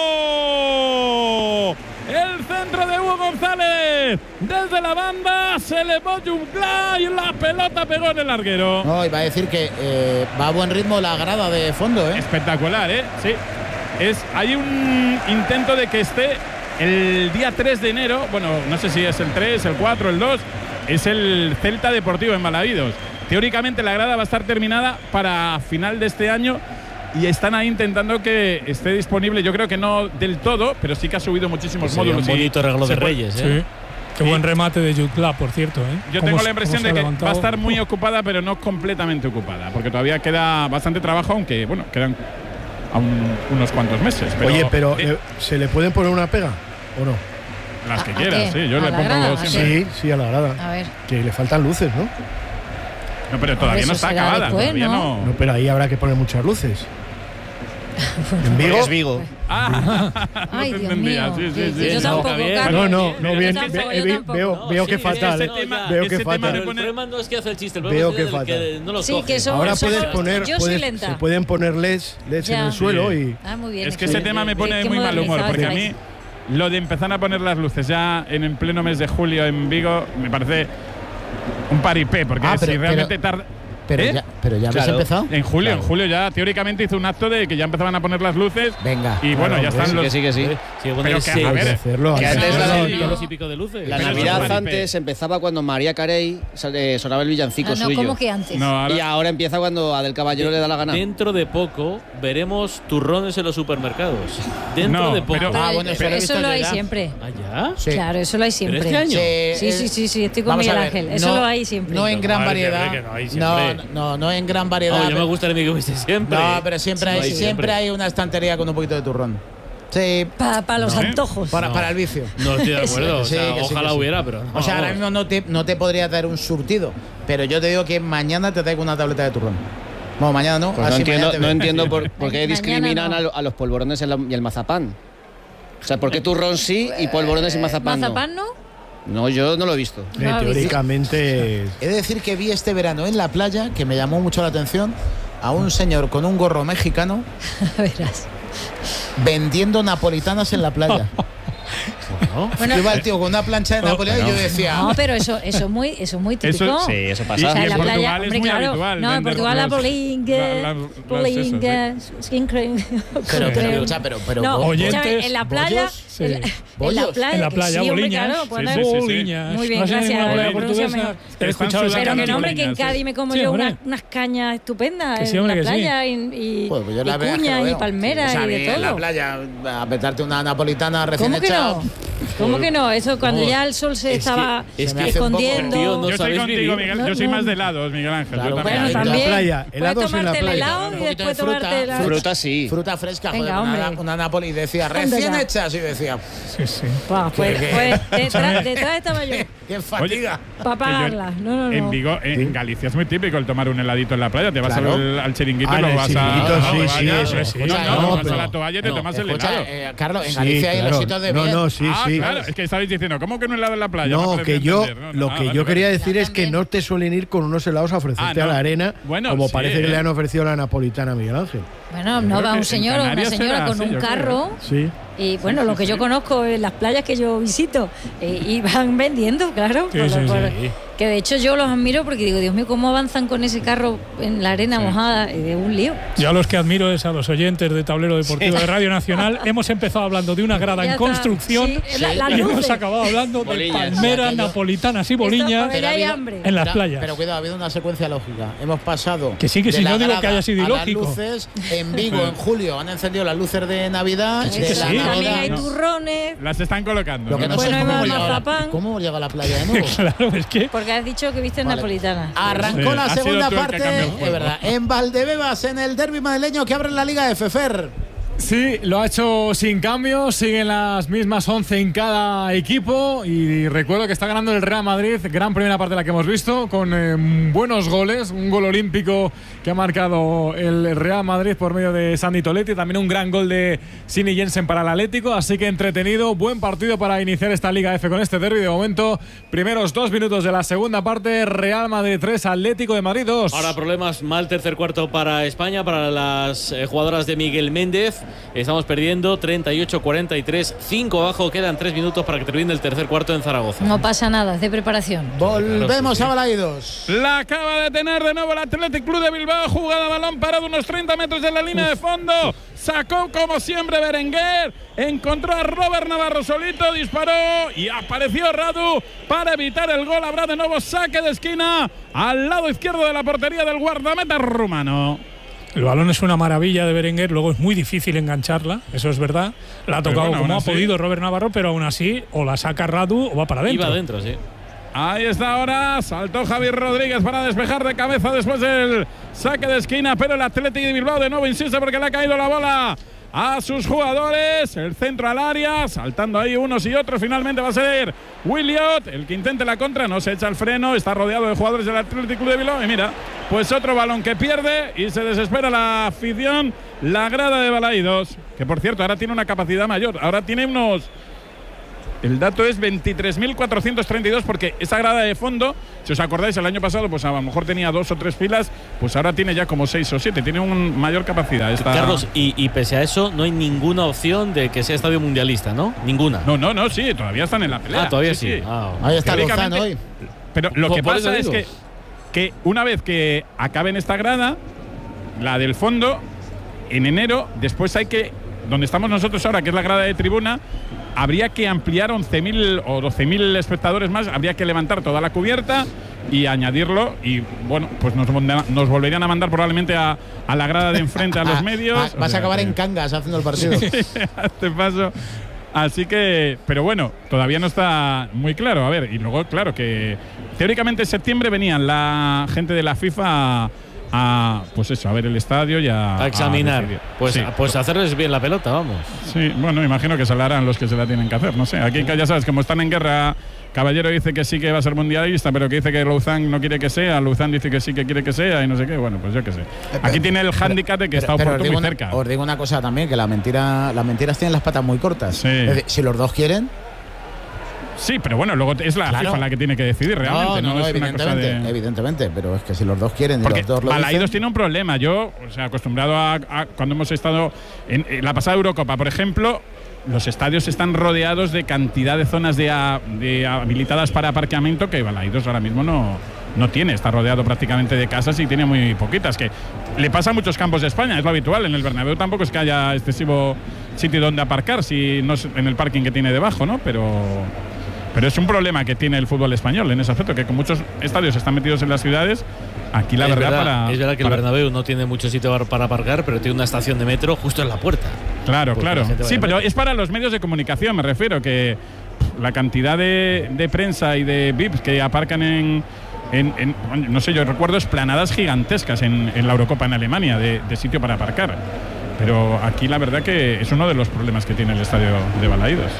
El centro de Hugo González. Desde la banda se le pone Jugla y la pelota pegó en el larguero. No, iba a decir que va a buen ritmo la grada de fondo, Espectacular, sí. Hay un intento de que esté el día 3 de enero. Bueno, no sé si es el 3, el 4, el 2. Es el Celta Deportivo en Balaídos. Teóricamente la grada va a estar terminada para final de este año. Y están ahí intentando que esté disponible. Yo creo que no del todo, pero sí que ha subido muchísimos módulos. Un bonito regalo de Reyes, Sí. Qué buen remate de Jugla, por cierto. Yo tengo la impresión de que va a estar muy ocupada, pero no completamente ocupada, porque todavía queda bastante trabajo, aunque bueno, quedan aún unos cuantos meses. Pero, oye, pero ¿se le pueden poner una pega o no? Las que quieras, sí. Yo le pongo grada, siempre. Sí, a la grada. A ver. Que le faltan luces, ¿no? No, pero todavía no está acabada. Después, todavía no, pero ahí habrá que poner muchas luces. ¿En Vigo? Es Vigo. Ay, Dios mío. Sí. Yo tampoco, Carlos. No, bien. Veo que es fatal. Veo que fatal. El problema no es que hace el chiste, el Veo problema que es que no lo Sí, coge. que eso- Ahora eso- puedes poner, yo soy lenta. se pueden poner LEDs en Ya. el suelo y Muy bien. Es que ese tema me pone Qué muy mal humor, modernizado porque a mí estáis. lo de empezar a poner las luces ya en pleno mes de julio en Vigo me parece un paripé, porque si realmente tarda… Pero ya habéis empezado. En julio ya teóricamente hizo un acto de que ya empezaban a poner las luces. Venga. Y bueno, ya están los… Que sí. Sí, bueno, Pero es que, seis. a ver, hacerlo. que antes Los y pico de luces. La Pero Navidad eso es antes empezaba cuando María Carey sonaba el villancico No, suyo. ¿cómo que antes? No, ahora, Y ahora empieza cuando a Del Caballero le da la gana. Dentro de poco veremos turrones en los supermercados. Dentro No, de poco. pero- bueno, eso lo he visto eso lo yo hay ya. siempre. ¿Allá? Sí. Claro, eso lo hay siempre. este año? Sí, estoy con Vamos a Miguel ver, Ángel. Eso no- lo hay siempre. No en gran Madre, variedad. que no hay siempre. No en gran variedad. Oh, ya me gustaría que hubiese siempre. No, pero siempre hay, Sí, siempre hay una estantería con un poquito de turrón. Sí, Para los antojos. para el vicio. No estoy de acuerdo. Sí, o sea, que sí, ojalá que sí. hubiera, pero. O sea, ahora vamos. mismo no te podría dar un surtido, pero yo te digo que mañana te traigo una tableta de turrón. Bueno, mañana no. Pues no así entiendo, mañana te no veo. entiendo por qué Mañana discriminan no. a los polvorones y el mazapán. O sea, ¿por qué turrón sí y polvorones y mazapán no? ¿Mazapán no? No, yo no lo he visto. No, teóricamente… He de decir que vi este verano en la playa, que me llamó mucho la atención, a un señor con un gorro mexicano Verás. vendiendo napolitanas en la playa. Bueno, Iba el tío con una plancha de napolitano y yo decía… no, pero eso es muy típico. Sí, eso Y- pasa. O sea, y en la en playa, Portugal es hombre, muy claro. habitual No, en vender Portugal la los- bolinga, skin cream. Pero No, oyentes, escúchame, en la playa, bollos, sí. en la Bollos. playa, En la que playa, sí, hombre, boliñas. claro, Sí, pues sí, no- sí. Boliñas. Muy bien, ¿No has gracias, oído hablar la pronuncia portuguesa? mejor. He escuchado Están Pero que no, hombre, Boliñas, que en sí. Cádiz me como Sí, yo hombre. unas cañas estupendas Que sí, en hombre, la que sí. playa y Pues yo la verdad es que cuñas lo y veo. palmeras O sea, a y mí de en la todo. playa, apretarte una napolitana recién ¿Cómo que hecha. no? ¿Cómo que no? Eso cuando ya el sol se estaba es que hace un poco- escondiendo. Tío, no Yo estoy sabéis contigo, vivir. Miguel. Yo soy No, más no. de helados, Miguel Ángel. Claro, Yo bueno, también. Bueno, en la también. playa, Puedes helados en la tomarte el playa. helado Un y poquito después de fruta. tomarte la… Fruta sí. Fruta fresca, Venga, joder, hombre. una Napoli y decía Anda recién ya. hecha, y decía, Sí, sí. Pues detrás estaba yo qué fatiga. para Que yo pagarla. No. En Vigo, en Galicia es muy típico el tomar un heladito en la playa. Te vas Claro. al chiringuito Ah, y lo en el vas chiringuito, a… sí, no, sí, vaya. eso. Sí, No, escucha, no, no, vas pero- a la toalla y te tomas el Escucha, helado. Carlos, en Sí, Galicia hay los claro. sitios de No, bien. no, sí, Ah, sí. claro, es que estabais diciendo, ¿cómo que un helado en la playa? No, aprendí que a yo entender, ¿no? lo Ah, que vale, yo vale. quería decir es que también. no te suelen ir con unos helados a ofrecerte Ah, a no. la arena, Bueno, como sí, parece que le han ofrecido la napolitana a Miguel Ángel. Bueno, Yo no creo va que un en señor o una Canarias señora será con así, un yo creo. carro. Sí. Y bueno, lo que yo conozco en las playas que yo visito, y van vendiendo, claro. Sí, sí, sí. Que de hecho yo los admiro porque digo, Dios mío, ¿cómo avanzan con ese carro en la arena mojada? De un lío. Yo a los que admiro es a los oyentes de Tablero Deportivo de Radio Nacional. Hemos empezado hablando de una grada Ya en está. construcción Sí, las y hemos luces. acabado hablando de Boliñas. palmeras, Aquello- napolitanas y boliñas porque ya hay hambre. en las Pero- playas. Pero cuidado, ha habido una secuencia lógica. Hemos pasado. Que sí, que de sí, la no digo que grada haya sido a las ilógico. luces. En Vigo, en julio, han encendido las luces de Navidad. Sí, de que la sí. Navidad. También hay No. turrones, Las están colocando. Lo que no Bueno, sé es hay cómo más hemos llegado a la- mazapán. cómo hemos llegado a la playa de nuevo. Claro, es que porque has dicho que viste Vale. napolitana. Arrancó Sí, la ha sido segunda tú el que parte, cambió el juego. es verdad, en Valdebebas, en el derbi madrileño que abre la Liga de Fefer. Sí, lo ha hecho sin cambios, siguen las mismas 11 en cada equipo y recuerdo que está ganando el Real Madrid, gran primera parte de la que hemos visto, con buenos goles, un gol olímpico que ha marcado el Real Madrid por medio de Sandy Toletti, también un gran gol de Sini Jensen para el Atlético, así que entretenido, buen partido para iniciar esta Liga F con este derbi. De momento, primeros 2 minutos de la segunda parte, Real Madrid 3, Atlético de Madrid 2. Ahora problemas, mal tercer cuarto para España, para las jugadoras de Miguel Méndez. Estamos perdiendo 38-43, 5 abajo, quedan 3 minutos para que termine el tercer cuarto en Zaragoza. No pasa nada, es de preparación. Volvemos a Balaidos. La acaba de tener de nuevo el Athletic Club de Bilbao. Jugada balón parado unos 30 metros de la línea de fondo. Sacó como siempre Berenguer. Encontró a Robert Navarro solito. Disparó y apareció Radu para evitar el gol. Habrá de nuevo saque de esquina al lado izquierdo de la portería del guardameta rumano. El balón es una maravilla de Berenguer, luego es muy difícil engancharla, eso es verdad. La ha tocado bueno, como aún ha así. podido Robert Navarro, pero aún así o la saca Radu o va para adentro. Iba adentro, sí. Ahí está ahora, saltó Javier Rodríguez para despejar de cabeza después del saque de esquina, pero el Athletic de Bilbao de nuevo insiste porque le ha caído la bola a sus jugadores, el centro al área, saltando ahí unos y otros, finalmente va a ser Williot, el que intente la contra, no se echa el freno, está rodeado de jugadores del Athletic Club de Bilbao y mira, Pues otro balón que pierde y se desespera la afición, la grada de Balaídos, que por cierto ahora tiene una capacidad mayor, ahora tiene unos... El dato es 23.432 porque esa grada de fondo, si os acordáis, el año pasado pues a lo mejor tenía 2 o 3 filas, pues ahora tiene ya como 6 o 7, tiene una mayor capacidad. Carlos, y pese a eso no hay ninguna opción de que sea estadio mundialista, ¿no? Ninguna. No, sí, todavía están en la pelea. Todavía sí. Ahí está Lozano hoy. Pero lo que pasa es que una vez que acaben esta grada, la del fondo, en enero, después hay que, donde estamos nosotros ahora, que es la grada de tribuna, habría que ampliar 11.000 o 12.000 espectadores más, habría que levantar toda la cubierta y añadirlo, y bueno, pues nos volverían a mandar probablemente a la grada de enfrente a los medios. Vas a acabar en Cangas haciendo el partido. A este paso. Así que, pero bueno, todavía no está muy claro. A ver, y luego, claro, que teóricamente en septiembre venían la gente de la FIFA pues eso, a ver el estadio y a examinar. Pues, sí. Pues hacerles bien la pelota, vamos. Sí, bueno, imagino que se la harán los que se la tienen que hacer. No sé, aquí ya sabes, como están en guerra, Caballero dice que sí que va a ser mundialista, pero que dice que Luzán no quiere que sea, Luzán dice que sí que quiere que sea y no sé qué. Bueno, pues yo qué sé. Aquí tiene el hándicap de que está Oporto muy cerca. Os digo una cosa también, que las mentiras tienen las patas muy cortas. Sí. Es decir, si los dos quieren. Sí, pero bueno, luego es la FIFA la que tiene que decidir realmente. No, es evidentemente, una cosa evidentemente, pero es que si los dos quieren y porque los dos lo Balaídos dicen. tiene un problema. Yo, o sea, acostumbrado a cuando hemos estado en la pasada Eurocopa, por ejemplo, los estadios están rodeados de cantidad de zonas de habilitadas para aparcamiento que Balaídos ahora mismo no tiene. Está rodeado prácticamente de casas y tiene muy poquitas. Que le pasa a muchos campos de España, es lo habitual. En el Bernabéu tampoco es que haya excesivo sitio donde aparcar, si no es en el parking que tiene debajo, ¿no? Pero es un problema que tiene el fútbol español en ese aspecto, que con muchos estadios están metidos en las ciudades. Aquí la verdad es verdad que el Bernabéu no tiene mucho sitio para aparcar, pero tiene una estación de metro justo en la puerta. Claro. Sí, pero es para los medios de comunicación, me refiero, que la cantidad de prensa y de VIPs que aparcan no sé, yo recuerdo esplanadas gigantescas en la Eurocopa en Alemania de sitio para aparcar. Pero aquí la verdad que es uno de los problemas que tiene el estadio de Balaídos.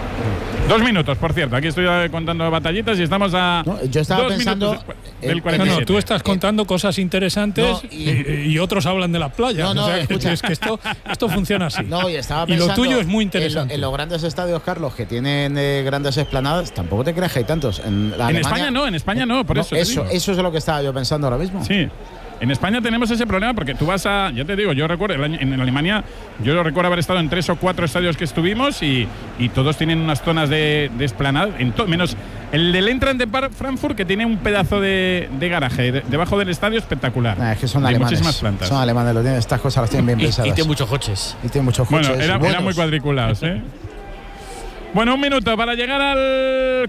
2 minutos, por cierto. Aquí estoy contando batallitas y estamos a. No, yo estaba pensando. Del 47. No, tú estás contando cosas interesantes y otros hablan de las playas. No, o sea, escucha. Es que esto funciona así. No, y estaba pensando. Y lo tuyo es muy interesante. En los grandes estadios, Carlos, que tienen grandes esplanadas, tampoco te creas que hay tantos. En España no, por eso. Eso es lo que estaba yo pensando ahora mismo. Sí. En España tenemos ese problema porque tú vas ya te digo, yo recuerdo, en Alemania, yo recuerdo haber estado en 3 o 4 estadios que estuvimos y todos tienen unas zonas de esplanada, menos el del Eintracht de Frankfurt, que tiene un pedazo de garaje debajo del estadio espectacular. Es que son alemanes. Muchísimas plantas. Son alemanes, estas cosas las tienen bien pensadas. Y tiene muchos coches. Bueno, eran muy cuadriculados, ¿eh? Bueno, 1 minuto para llegar al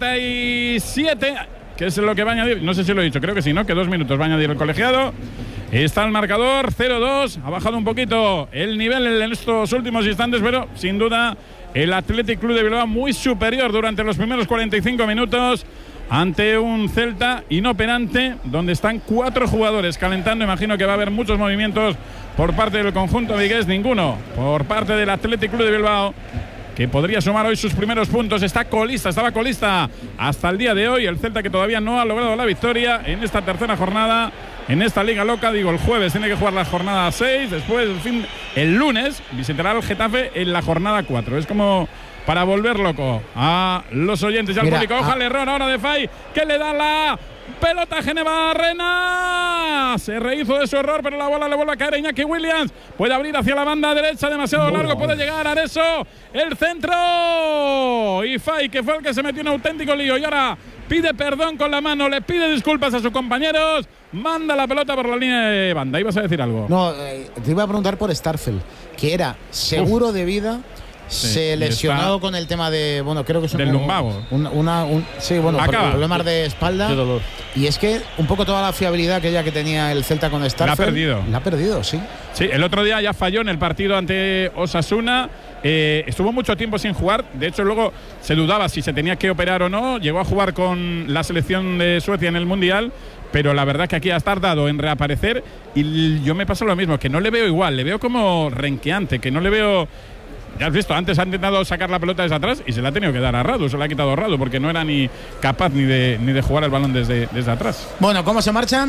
47. Que es lo que va a añadir, no sé si lo he dicho, creo que sí, ¿no? Que 2 minutos va a añadir el colegiado. Está el marcador, 0-2, ha bajado un poquito el nivel en estos últimos instantes, pero sin duda el Athletic Club de Bilbao muy superior durante los primeros 45 minutos ante un Celta inoperante, donde están 4 jugadores calentando. Imagino que va a haber muchos movimientos por parte del conjunto vigués, ninguno por parte del Athletic Club de Bilbao, que podría sumar hoy sus primeros puntos. Estaba colista hasta el día de hoy. El Celta, que todavía no ha logrado la victoria en esta tercera jornada, en esta Liga Loca. Digo, el jueves tiene que jugar la jornada 6. Después, el lunes, visitará al Getafe en la jornada 4. Es como para volver loco a los oyentes y al público. Ojalá el error ahora de Fay, que le da la pelota a Genevarrena. Se rehizo de su error, pero la bola le vuelve a caer a Iñaki Williams. Puede abrir hacia la banda derecha, demasiado largo. Puede llegar a Areso. El centro. Y Fay, que fue el que se metió en auténtico lío. Y ahora pide perdón con la mano, le pide disculpas a sus compañeros. Manda la pelota por la línea de banda. ¿Ibas a decir algo? No, te iba a preguntar por Starfelt, que era seguro de vida. Se lesionó con el tema de, bueno, creo que es del lumbago. Sí, bueno, por problemas de espalda. Qué dolor. Y es que un poco toda la fiabilidad que tenía el Celta con Starfelt. La ha perdido, sí. Sí, el otro día ya falló en el partido ante Osasuna. Estuvo mucho tiempo sin jugar. De hecho, luego se dudaba si se tenía que operar o no. Llegó a jugar con la selección de Suecia en el Mundial. Pero la verdad que aquí ha tardado en reaparecer. Y yo me pasa lo mismo, que no le veo igual. Le veo como renqueante, que no le veo. Ya has visto, antes ha intentado sacar la pelota desde atrás y se la ha tenido que dar a Radu, se la ha quitado a Radu porque no era ni capaz ni de jugar el balón desde atrás. Bueno, ¿cómo se marchan?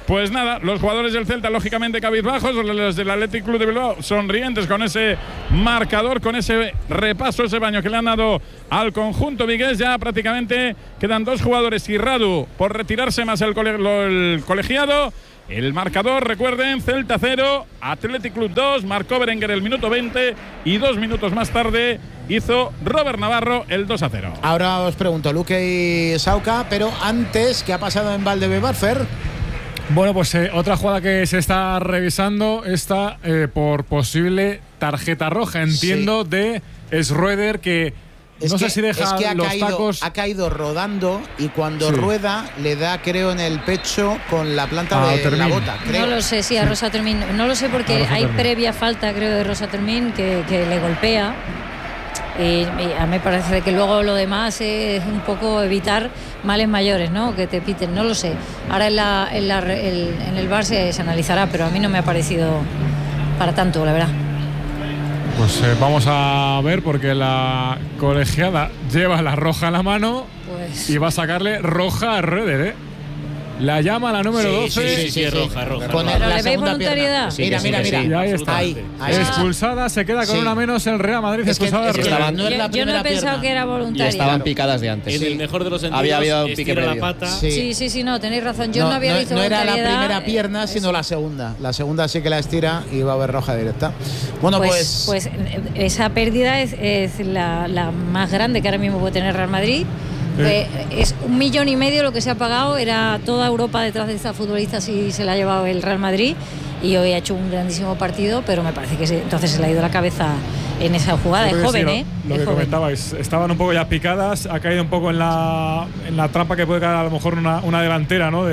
Pues nada, los jugadores del Celta lógicamente cabizbajos, los del Athletic Club de Bilbao sonrientes con ese marcador, con ese repaso, ese baño que le han dado al conjunto vigués. Ya prácticamente quedan 2 jugadores y Radu por retirarse, más el colegiado. El marcador, recuerden, Celta 0, Athletic Club 2, marcó Berenguer el minuto 20 y 2 minutos más tarde hizo Robert Navarro el 2-0. Ahora os pregunto, Luque y Sauca, pero antes, ¿qué ha pasado en Valdebebas, Fer? Bueno, pues otra jugada que se está revisando está por posible tarjeta roja, entiendo, de Schroeder, que no sé si deja los tacos. Ha caído rodando y cuando rueda le da, creo, en el pecho con la planta de la bota. Creo. No lo sé, sí, a Rosa Termín. No lo sé porque hay previa falta, creo, de Rosa Termín que le golpea. Y a mí me parece que luego lo demás es un poco evitar males mayores, ¿no? Que te piten, no lo sé. Ahora en el VAR se analizará, pero a mí no me ha parecido para tanto, la verdad. Pues vamos a ver, porque la colegiada lleva la roja en la mano y va a sacarle roja a Schroeder, ¿eh? La llama la número 12. Sí, roja. ¿Pero le veis voluntariedad? Mira. Y ahí está. Ahí expulsada, se queda con una menos el Real Madrid. Expulsada yo no he pensado que era voluntaria. Y estaban picadas de antes. En el mejor de los sentidos, había habido un pique previo. La pata. Sí, no, tenéis razón. Yo no había visto no era la voluntariedad. primera pierna, sino la segunda. La segunda sí que la estira y va a haber roja directa. Bueno, pues esa pérdida es la más grande que ahora mismo puede tener Real Madrid. Es 1,5 millones lo que se ha pagado. Era toda Europa detrás de esta futbolista si se la ha llevado el Real Madrid, y hoy ha hecho un grandísimo partido, pero me parece que entonces se le ha ido la cabeza en esa jugada. Es joven, Lo que comentabais, estaban un poco ya picadas, ha caído un poco en la trampa que puede caer a lo mejor una delantera, ¿no?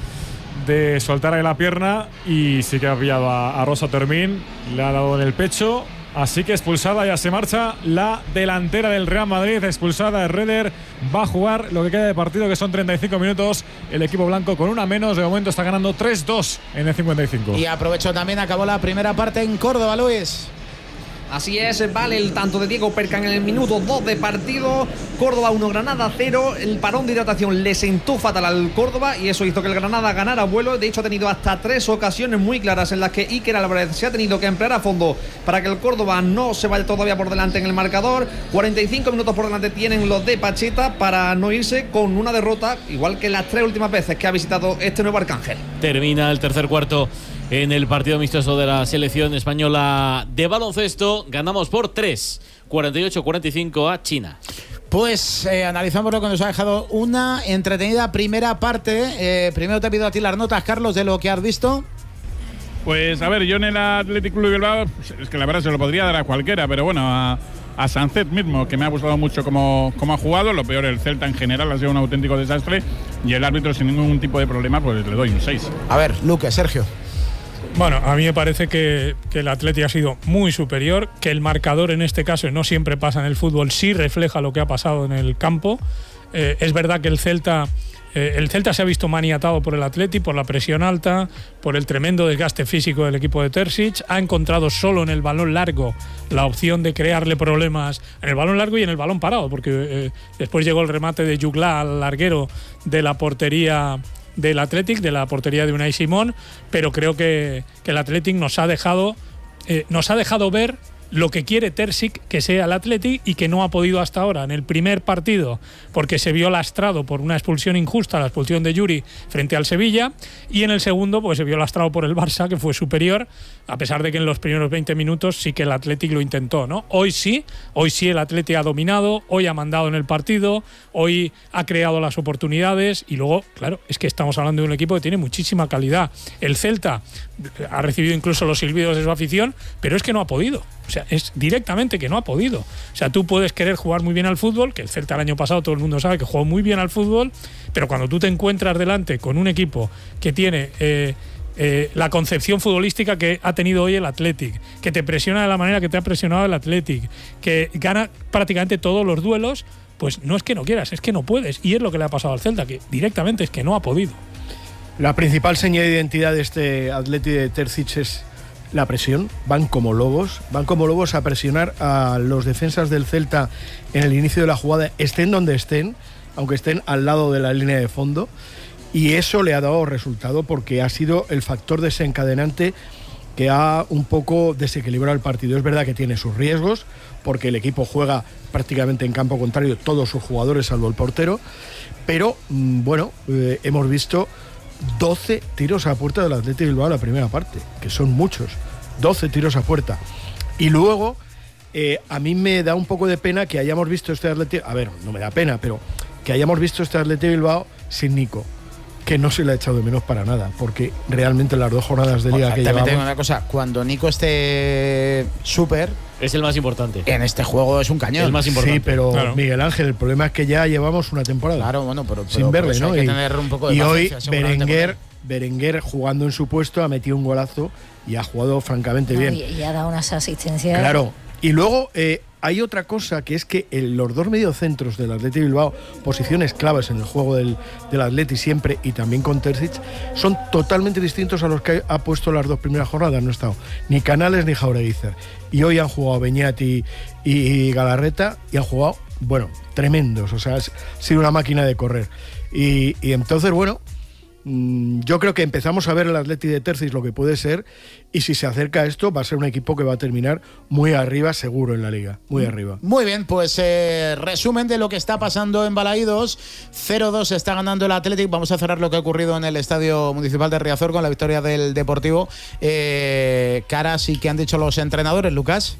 De soltar ahí la pierna, y sí que ha pillado a Rosa Termín, le ha dado en el pecho. Así que expulsada, ya se marcha la delantera del Real Madrid, expulsada Schroeder. Va a jugar lo que queda de partido, que son 35 minutos. El equipo blanco con una menos, de momento está ganando 3-2 en el 55. Y aprovecho también, acabó la primera parte en Córdoba, Luis. Así es, vale el tanto de Diego Percan en el minuto 2 de partido. Córdoba 1, Granada 0. El parón de hidratación le sentó fatal al Córdoba y eso hizo que el Granada ganara vuelo. De hecho, ha tenido hasta 3 ocasiones muy claras en las que Iker Álvarez se ha tenido que emplear a fondo para que el Córdoba no se vaya todavía por delante en el marcador. 45 minutos por delante tienen los de Pacheta para no irse con una derrota, igual que las 3 últimas veces que ha visitado este nuevo Arcángel. Termina el tercer cuarto en el partido amistoso de la selección española de baloncesto. Ganamos por 3, 48-45 a China. Pues analizamos lo que nos ha dejado una entretenida primera parte. Primero te pido a ti las notas, Carlos, de lo que has visto. Pues a ver, yo en el Athletic Club de Bilbao, es que la verdad se lo podría dar a cualquiera, pero bueno, a Sancet mismo, que me ha gustado mucho cómo ha jugado. Lo peor, el Celta en general ha sido un auténtico desastre, y el árbitro sin ningún tipo de problema, pues le doy un 6. A ver, Luque, Sergio. Bueno, a mí me parece que el Atleti ha sido muy superior, que el marcador en este caso, no siempre pasa en el fútbol, sí refleja lo que ha pasado en el campo. Es verdad que el Celta se ha visto maniatado por el Atleti, por la presión alta, por el tremendo desgaste físico del equipo de Terzic. Ha encontrado solo en el balón largo la opción de crearle problemas en el balón largo y en el balón parado, porque después llegó el remate de Jugla al larguero de la portería del Athletic, de la portería de Unai Simón, pero creo que el Athletic nos ha dejado ver lo que quiere Terzic que sea el Athletic y que no ha podido hasta ahora. En el primer partido, porque se vio lastrado por una expulsión injusta, la expulsión de Yuri frente al Sevilla, y en el segundo pues se vio lastrado por el Barça, que fue superior, a pesar de que en los primeros 20 minutos sí que el Athletic lo intentó, ¿no? Hoy sí el Athletic ha dominado, hoy ha mandado en el partido, hoy ha creado las oportunidades, y luego, claro, es que estamos hablando de un equipo que tiene muchísima calidad. El Celta ha recibido incluso los silbidos de su afición, pero es que no ha podido. O sea, es directamente que no ha podido. O sea, tú puedes querer jugar muy bien al fútbol, que el Celta el año pasado todo el mundo sabe que jugó muy bien al fútbol, pero cuando tú te encuentras delante con un equipo que tiene la concepción futbolística que ha tenido hoy el Athletic, que te presiona de la manera que te ha presionado el Athletic, que gana prácticamente todos los duelos, pues no es que no quieras, es que no puedes. Y es lo que le ha pasado al Celta, que directamente es que no ha podido. La principal señal de identidad de este Athletic de Terzic es la presión. Van como lobos a presionar a los defensas del Celta en el inicio de la jugada, estén donde estén, aunque estén al lado de la línea de fondo. Y eso le ha dado resultado porque ha sido el factor desencadenante que ha un poco desequilibrado el partido. Es verdad que tiene sus riesgos, porque el equipo juega prácticamente en campo contrario, todos sus jugadores salvo el portero, pero hemos visto 12 tiros a puerta del Athletic Bilbao en la primera parte, que son muchos, 12 tiros a puerta. Y luego, a mí me da un poco de pena que hayamos visto este Athletic, no me da pena, pero que hayamos visto este Athletic Bilbao sin Nico, que no se le ha echado de menos para nada, porque realmente las 2 jornadas de liga que llevamos... También tengo una cosa, cuando Nico esté súper... Es el más importante. En este juego es un cañón. El más importante. Sí, pero claro. Miguel Ángel, el problema es que ya llevamos una temporada. Claro, bueno, pero sin verle, ¿no? Hay que tener un poco de paciencia, hoy Berenguer, jugando en su puesto, ha metido un golazo y ha jugado francamente bien. Y ha dado unas asistencias. Claro. Y luego hay otra cosa, que es que los 2 mediocentros del Athletic Bilbao, posiciones claves en el juego del Athletic siempre, y también con Terzic, son totalmente distintos a los que ha puesto las 2 primeras jornadas. No ha estado ni Canales ni Jaureguizar. Y hoy han jugado Beñat y Galarreta, y han jugado, tremendos. O sea, ha sido una máquina de correr. Y entonces, yo creo que empezamos a ver el Athletic de Terzic lo que puede ser, y si se acerca a esto va a ser un equipo que va a terminar muy arriba seguro en la liga, muy arriba. Muy bien, pues resumen de lo que está pasando en Balaídos. 0-2 está ganando el Athletic. Vamos a cerrar lo que ha ocurrido en el Estadio Municipal de Riazor con la victoria del Deportivo. Caras y qué han dicho los entrenadores, Lucas.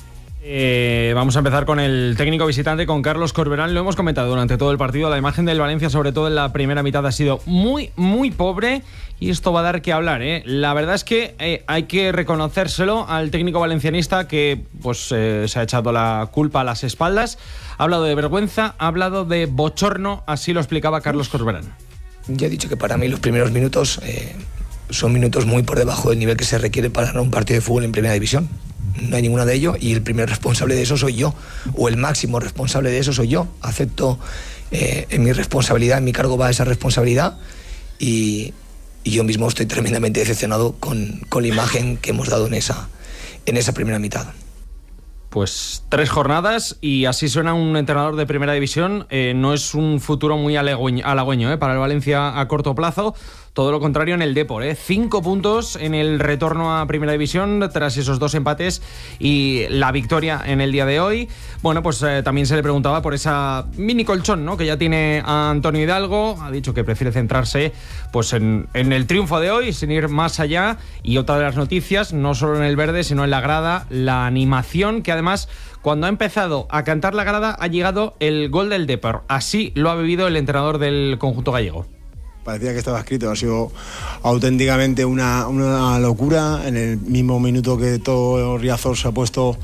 Vamos a empezar con el técnico visitante, con Carlos Corberán. Lo hemos comentado durante todo el partido. La imagen del Valencia, sobre todo en la primera mitad, ha sido muy, muy pobre, y esto va a dar que hablar, ¿eh? La verdad es que hay que reconocérselo al técnico valencianista, que se ha echado la culpa a las espaldas. Ha hablado de vergüenza, ha hablado de bochorno, así lo explicaba Carlos Corberán. Ya he dicho que para mí los primeros minutos son minutos muy por debajo del nivel que se requiere para ganar un partido de fútbol en primera división. No hay ninguno de ellos, y el primer responsable de eso soy yo, o el máximo responsable de eso soy yo. Acepto en mi responsabilidad, en mi cargo va esa responsabilidad, y yo mismo estoy tremendamente decepcionado con la imagen que hemos dado en esa primera mitad. Pues 3 jornadas y así suena un entrenador de primera división. No es un futuro muy halagüeño para el Valencia a corto plazo. Todo lo contrario en el Depor, 5 puntos en el retorno a Primera División tras esos 2 empates y la victoria en el día de hoy. Bueno, pues también se le preguntaba por esa mini colchón, ¿no?, que ya tiene a Antonio Hidalgo. Ha dicho que prefiere centrarse en el triunfo de hoy, sin ir más allá. Y otra de las noticias, no solo en el verde, sino en la grada, la animación, que además, cuando ha empezado a cantar la grada, ha llegado el gol del Depor. Así lo ha vivido el entrenador del conjunto gallego. Parecía que estaba escrito, ha sido auténticamente una locura. En el mismo minuto que todo Riazor se ha puesto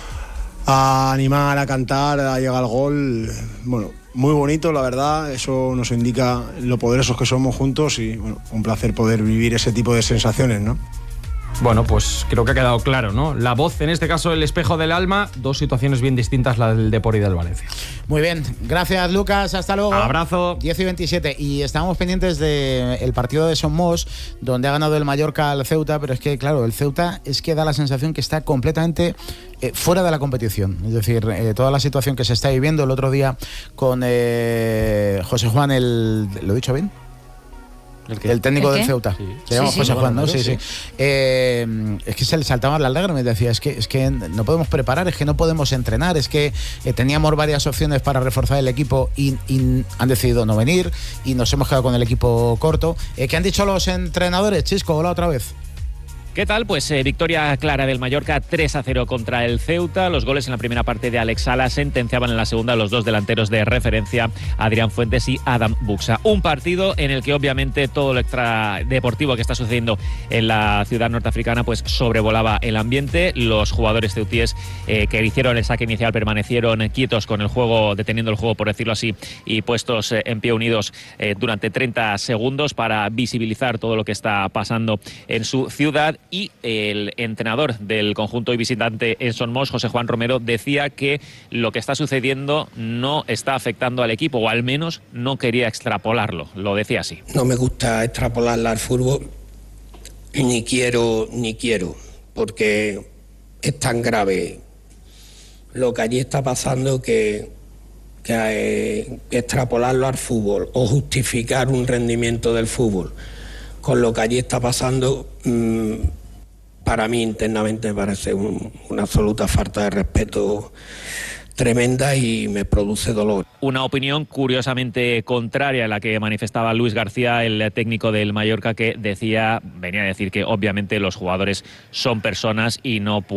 a animar, a cantar, a llegar al gol. Bueno, muy bonito, la verdad. Eso nos indica lo poderosos que somos juntos, y un placer poder vivir ese tipo de sensaciones, ¿no? Bueno, pues creo que ha quedado claro, ¿no? La voz, en este caso, el espejo del alma. 2 situaciones bien distintas, la del Depor y del Valencia. Muy bien, gracias, Lucas, hasta luego. Abrazo. 10:27, y estábamos pendientes del partido de Somos, donde ha ganado el Mallorca al Ceuta, pero es que, claro, el Ceuta es que da la sensación que está completamente fuera de la competición. Es decir, toda la situación que se está viviendo el otro día con José Juan, ¿lo he dicho bien? El técnico del Ceuta. Sí. Se llama José Juan, ¿no? Sí. Es que se le saltaban las lágrimas. Decía, es que no podemos preparar, es que no podemos entrenar, es que teníamos varias opciones para reforzar el equipo y han decidido no venir, y nos hemos quedado con el equipo corto. ¿Qué han dicho los entrenadores? Chisco, hola otra vez. ¿Qué tal? Pues victoria clara del Mallorca, 3-0 contra el Ceuta. Los goles en la primera parte de Alex Sala sentenciaban en la segunda los 2 delanteros de referencia, Adrián Fuentes y Adam Buxa. Un partido en el que obviamente todo lo extradeportivo que está sucediendo en la ciudad norteafricana pues sobrevolaba el ambiente. Los jugadores ceutíes que hicieron el saque inicial permanecieron quietos con el juego, deteniendo el juego, por decirlo así, y puestos en pie unidos durante 30 segundos para visibilizar todo lo que está pasando en su ciudad. Y el entrenador del conjunto y visitante en Son Moix, José Juan Romero, decía que lo que está sucediendo no está afectando al equipo, o al menos no quería extrapolarlo. Lo decía así. No me gusta extrapolarla al fútbol, ni quiero, porque es tan grave lo que allí está pasando que que extrapolarlo al fútbol o justificar un rendimiento del fútbol con lo que allí está pasando, para mí internamente me parece una absoluta falta de respeto tremenda y me produce dolor. Una opinión curiosamente contraria a la que manifestaba Luis García, el técnico del Mallorca, que venía a decir que obviamente los jugadores son personas y no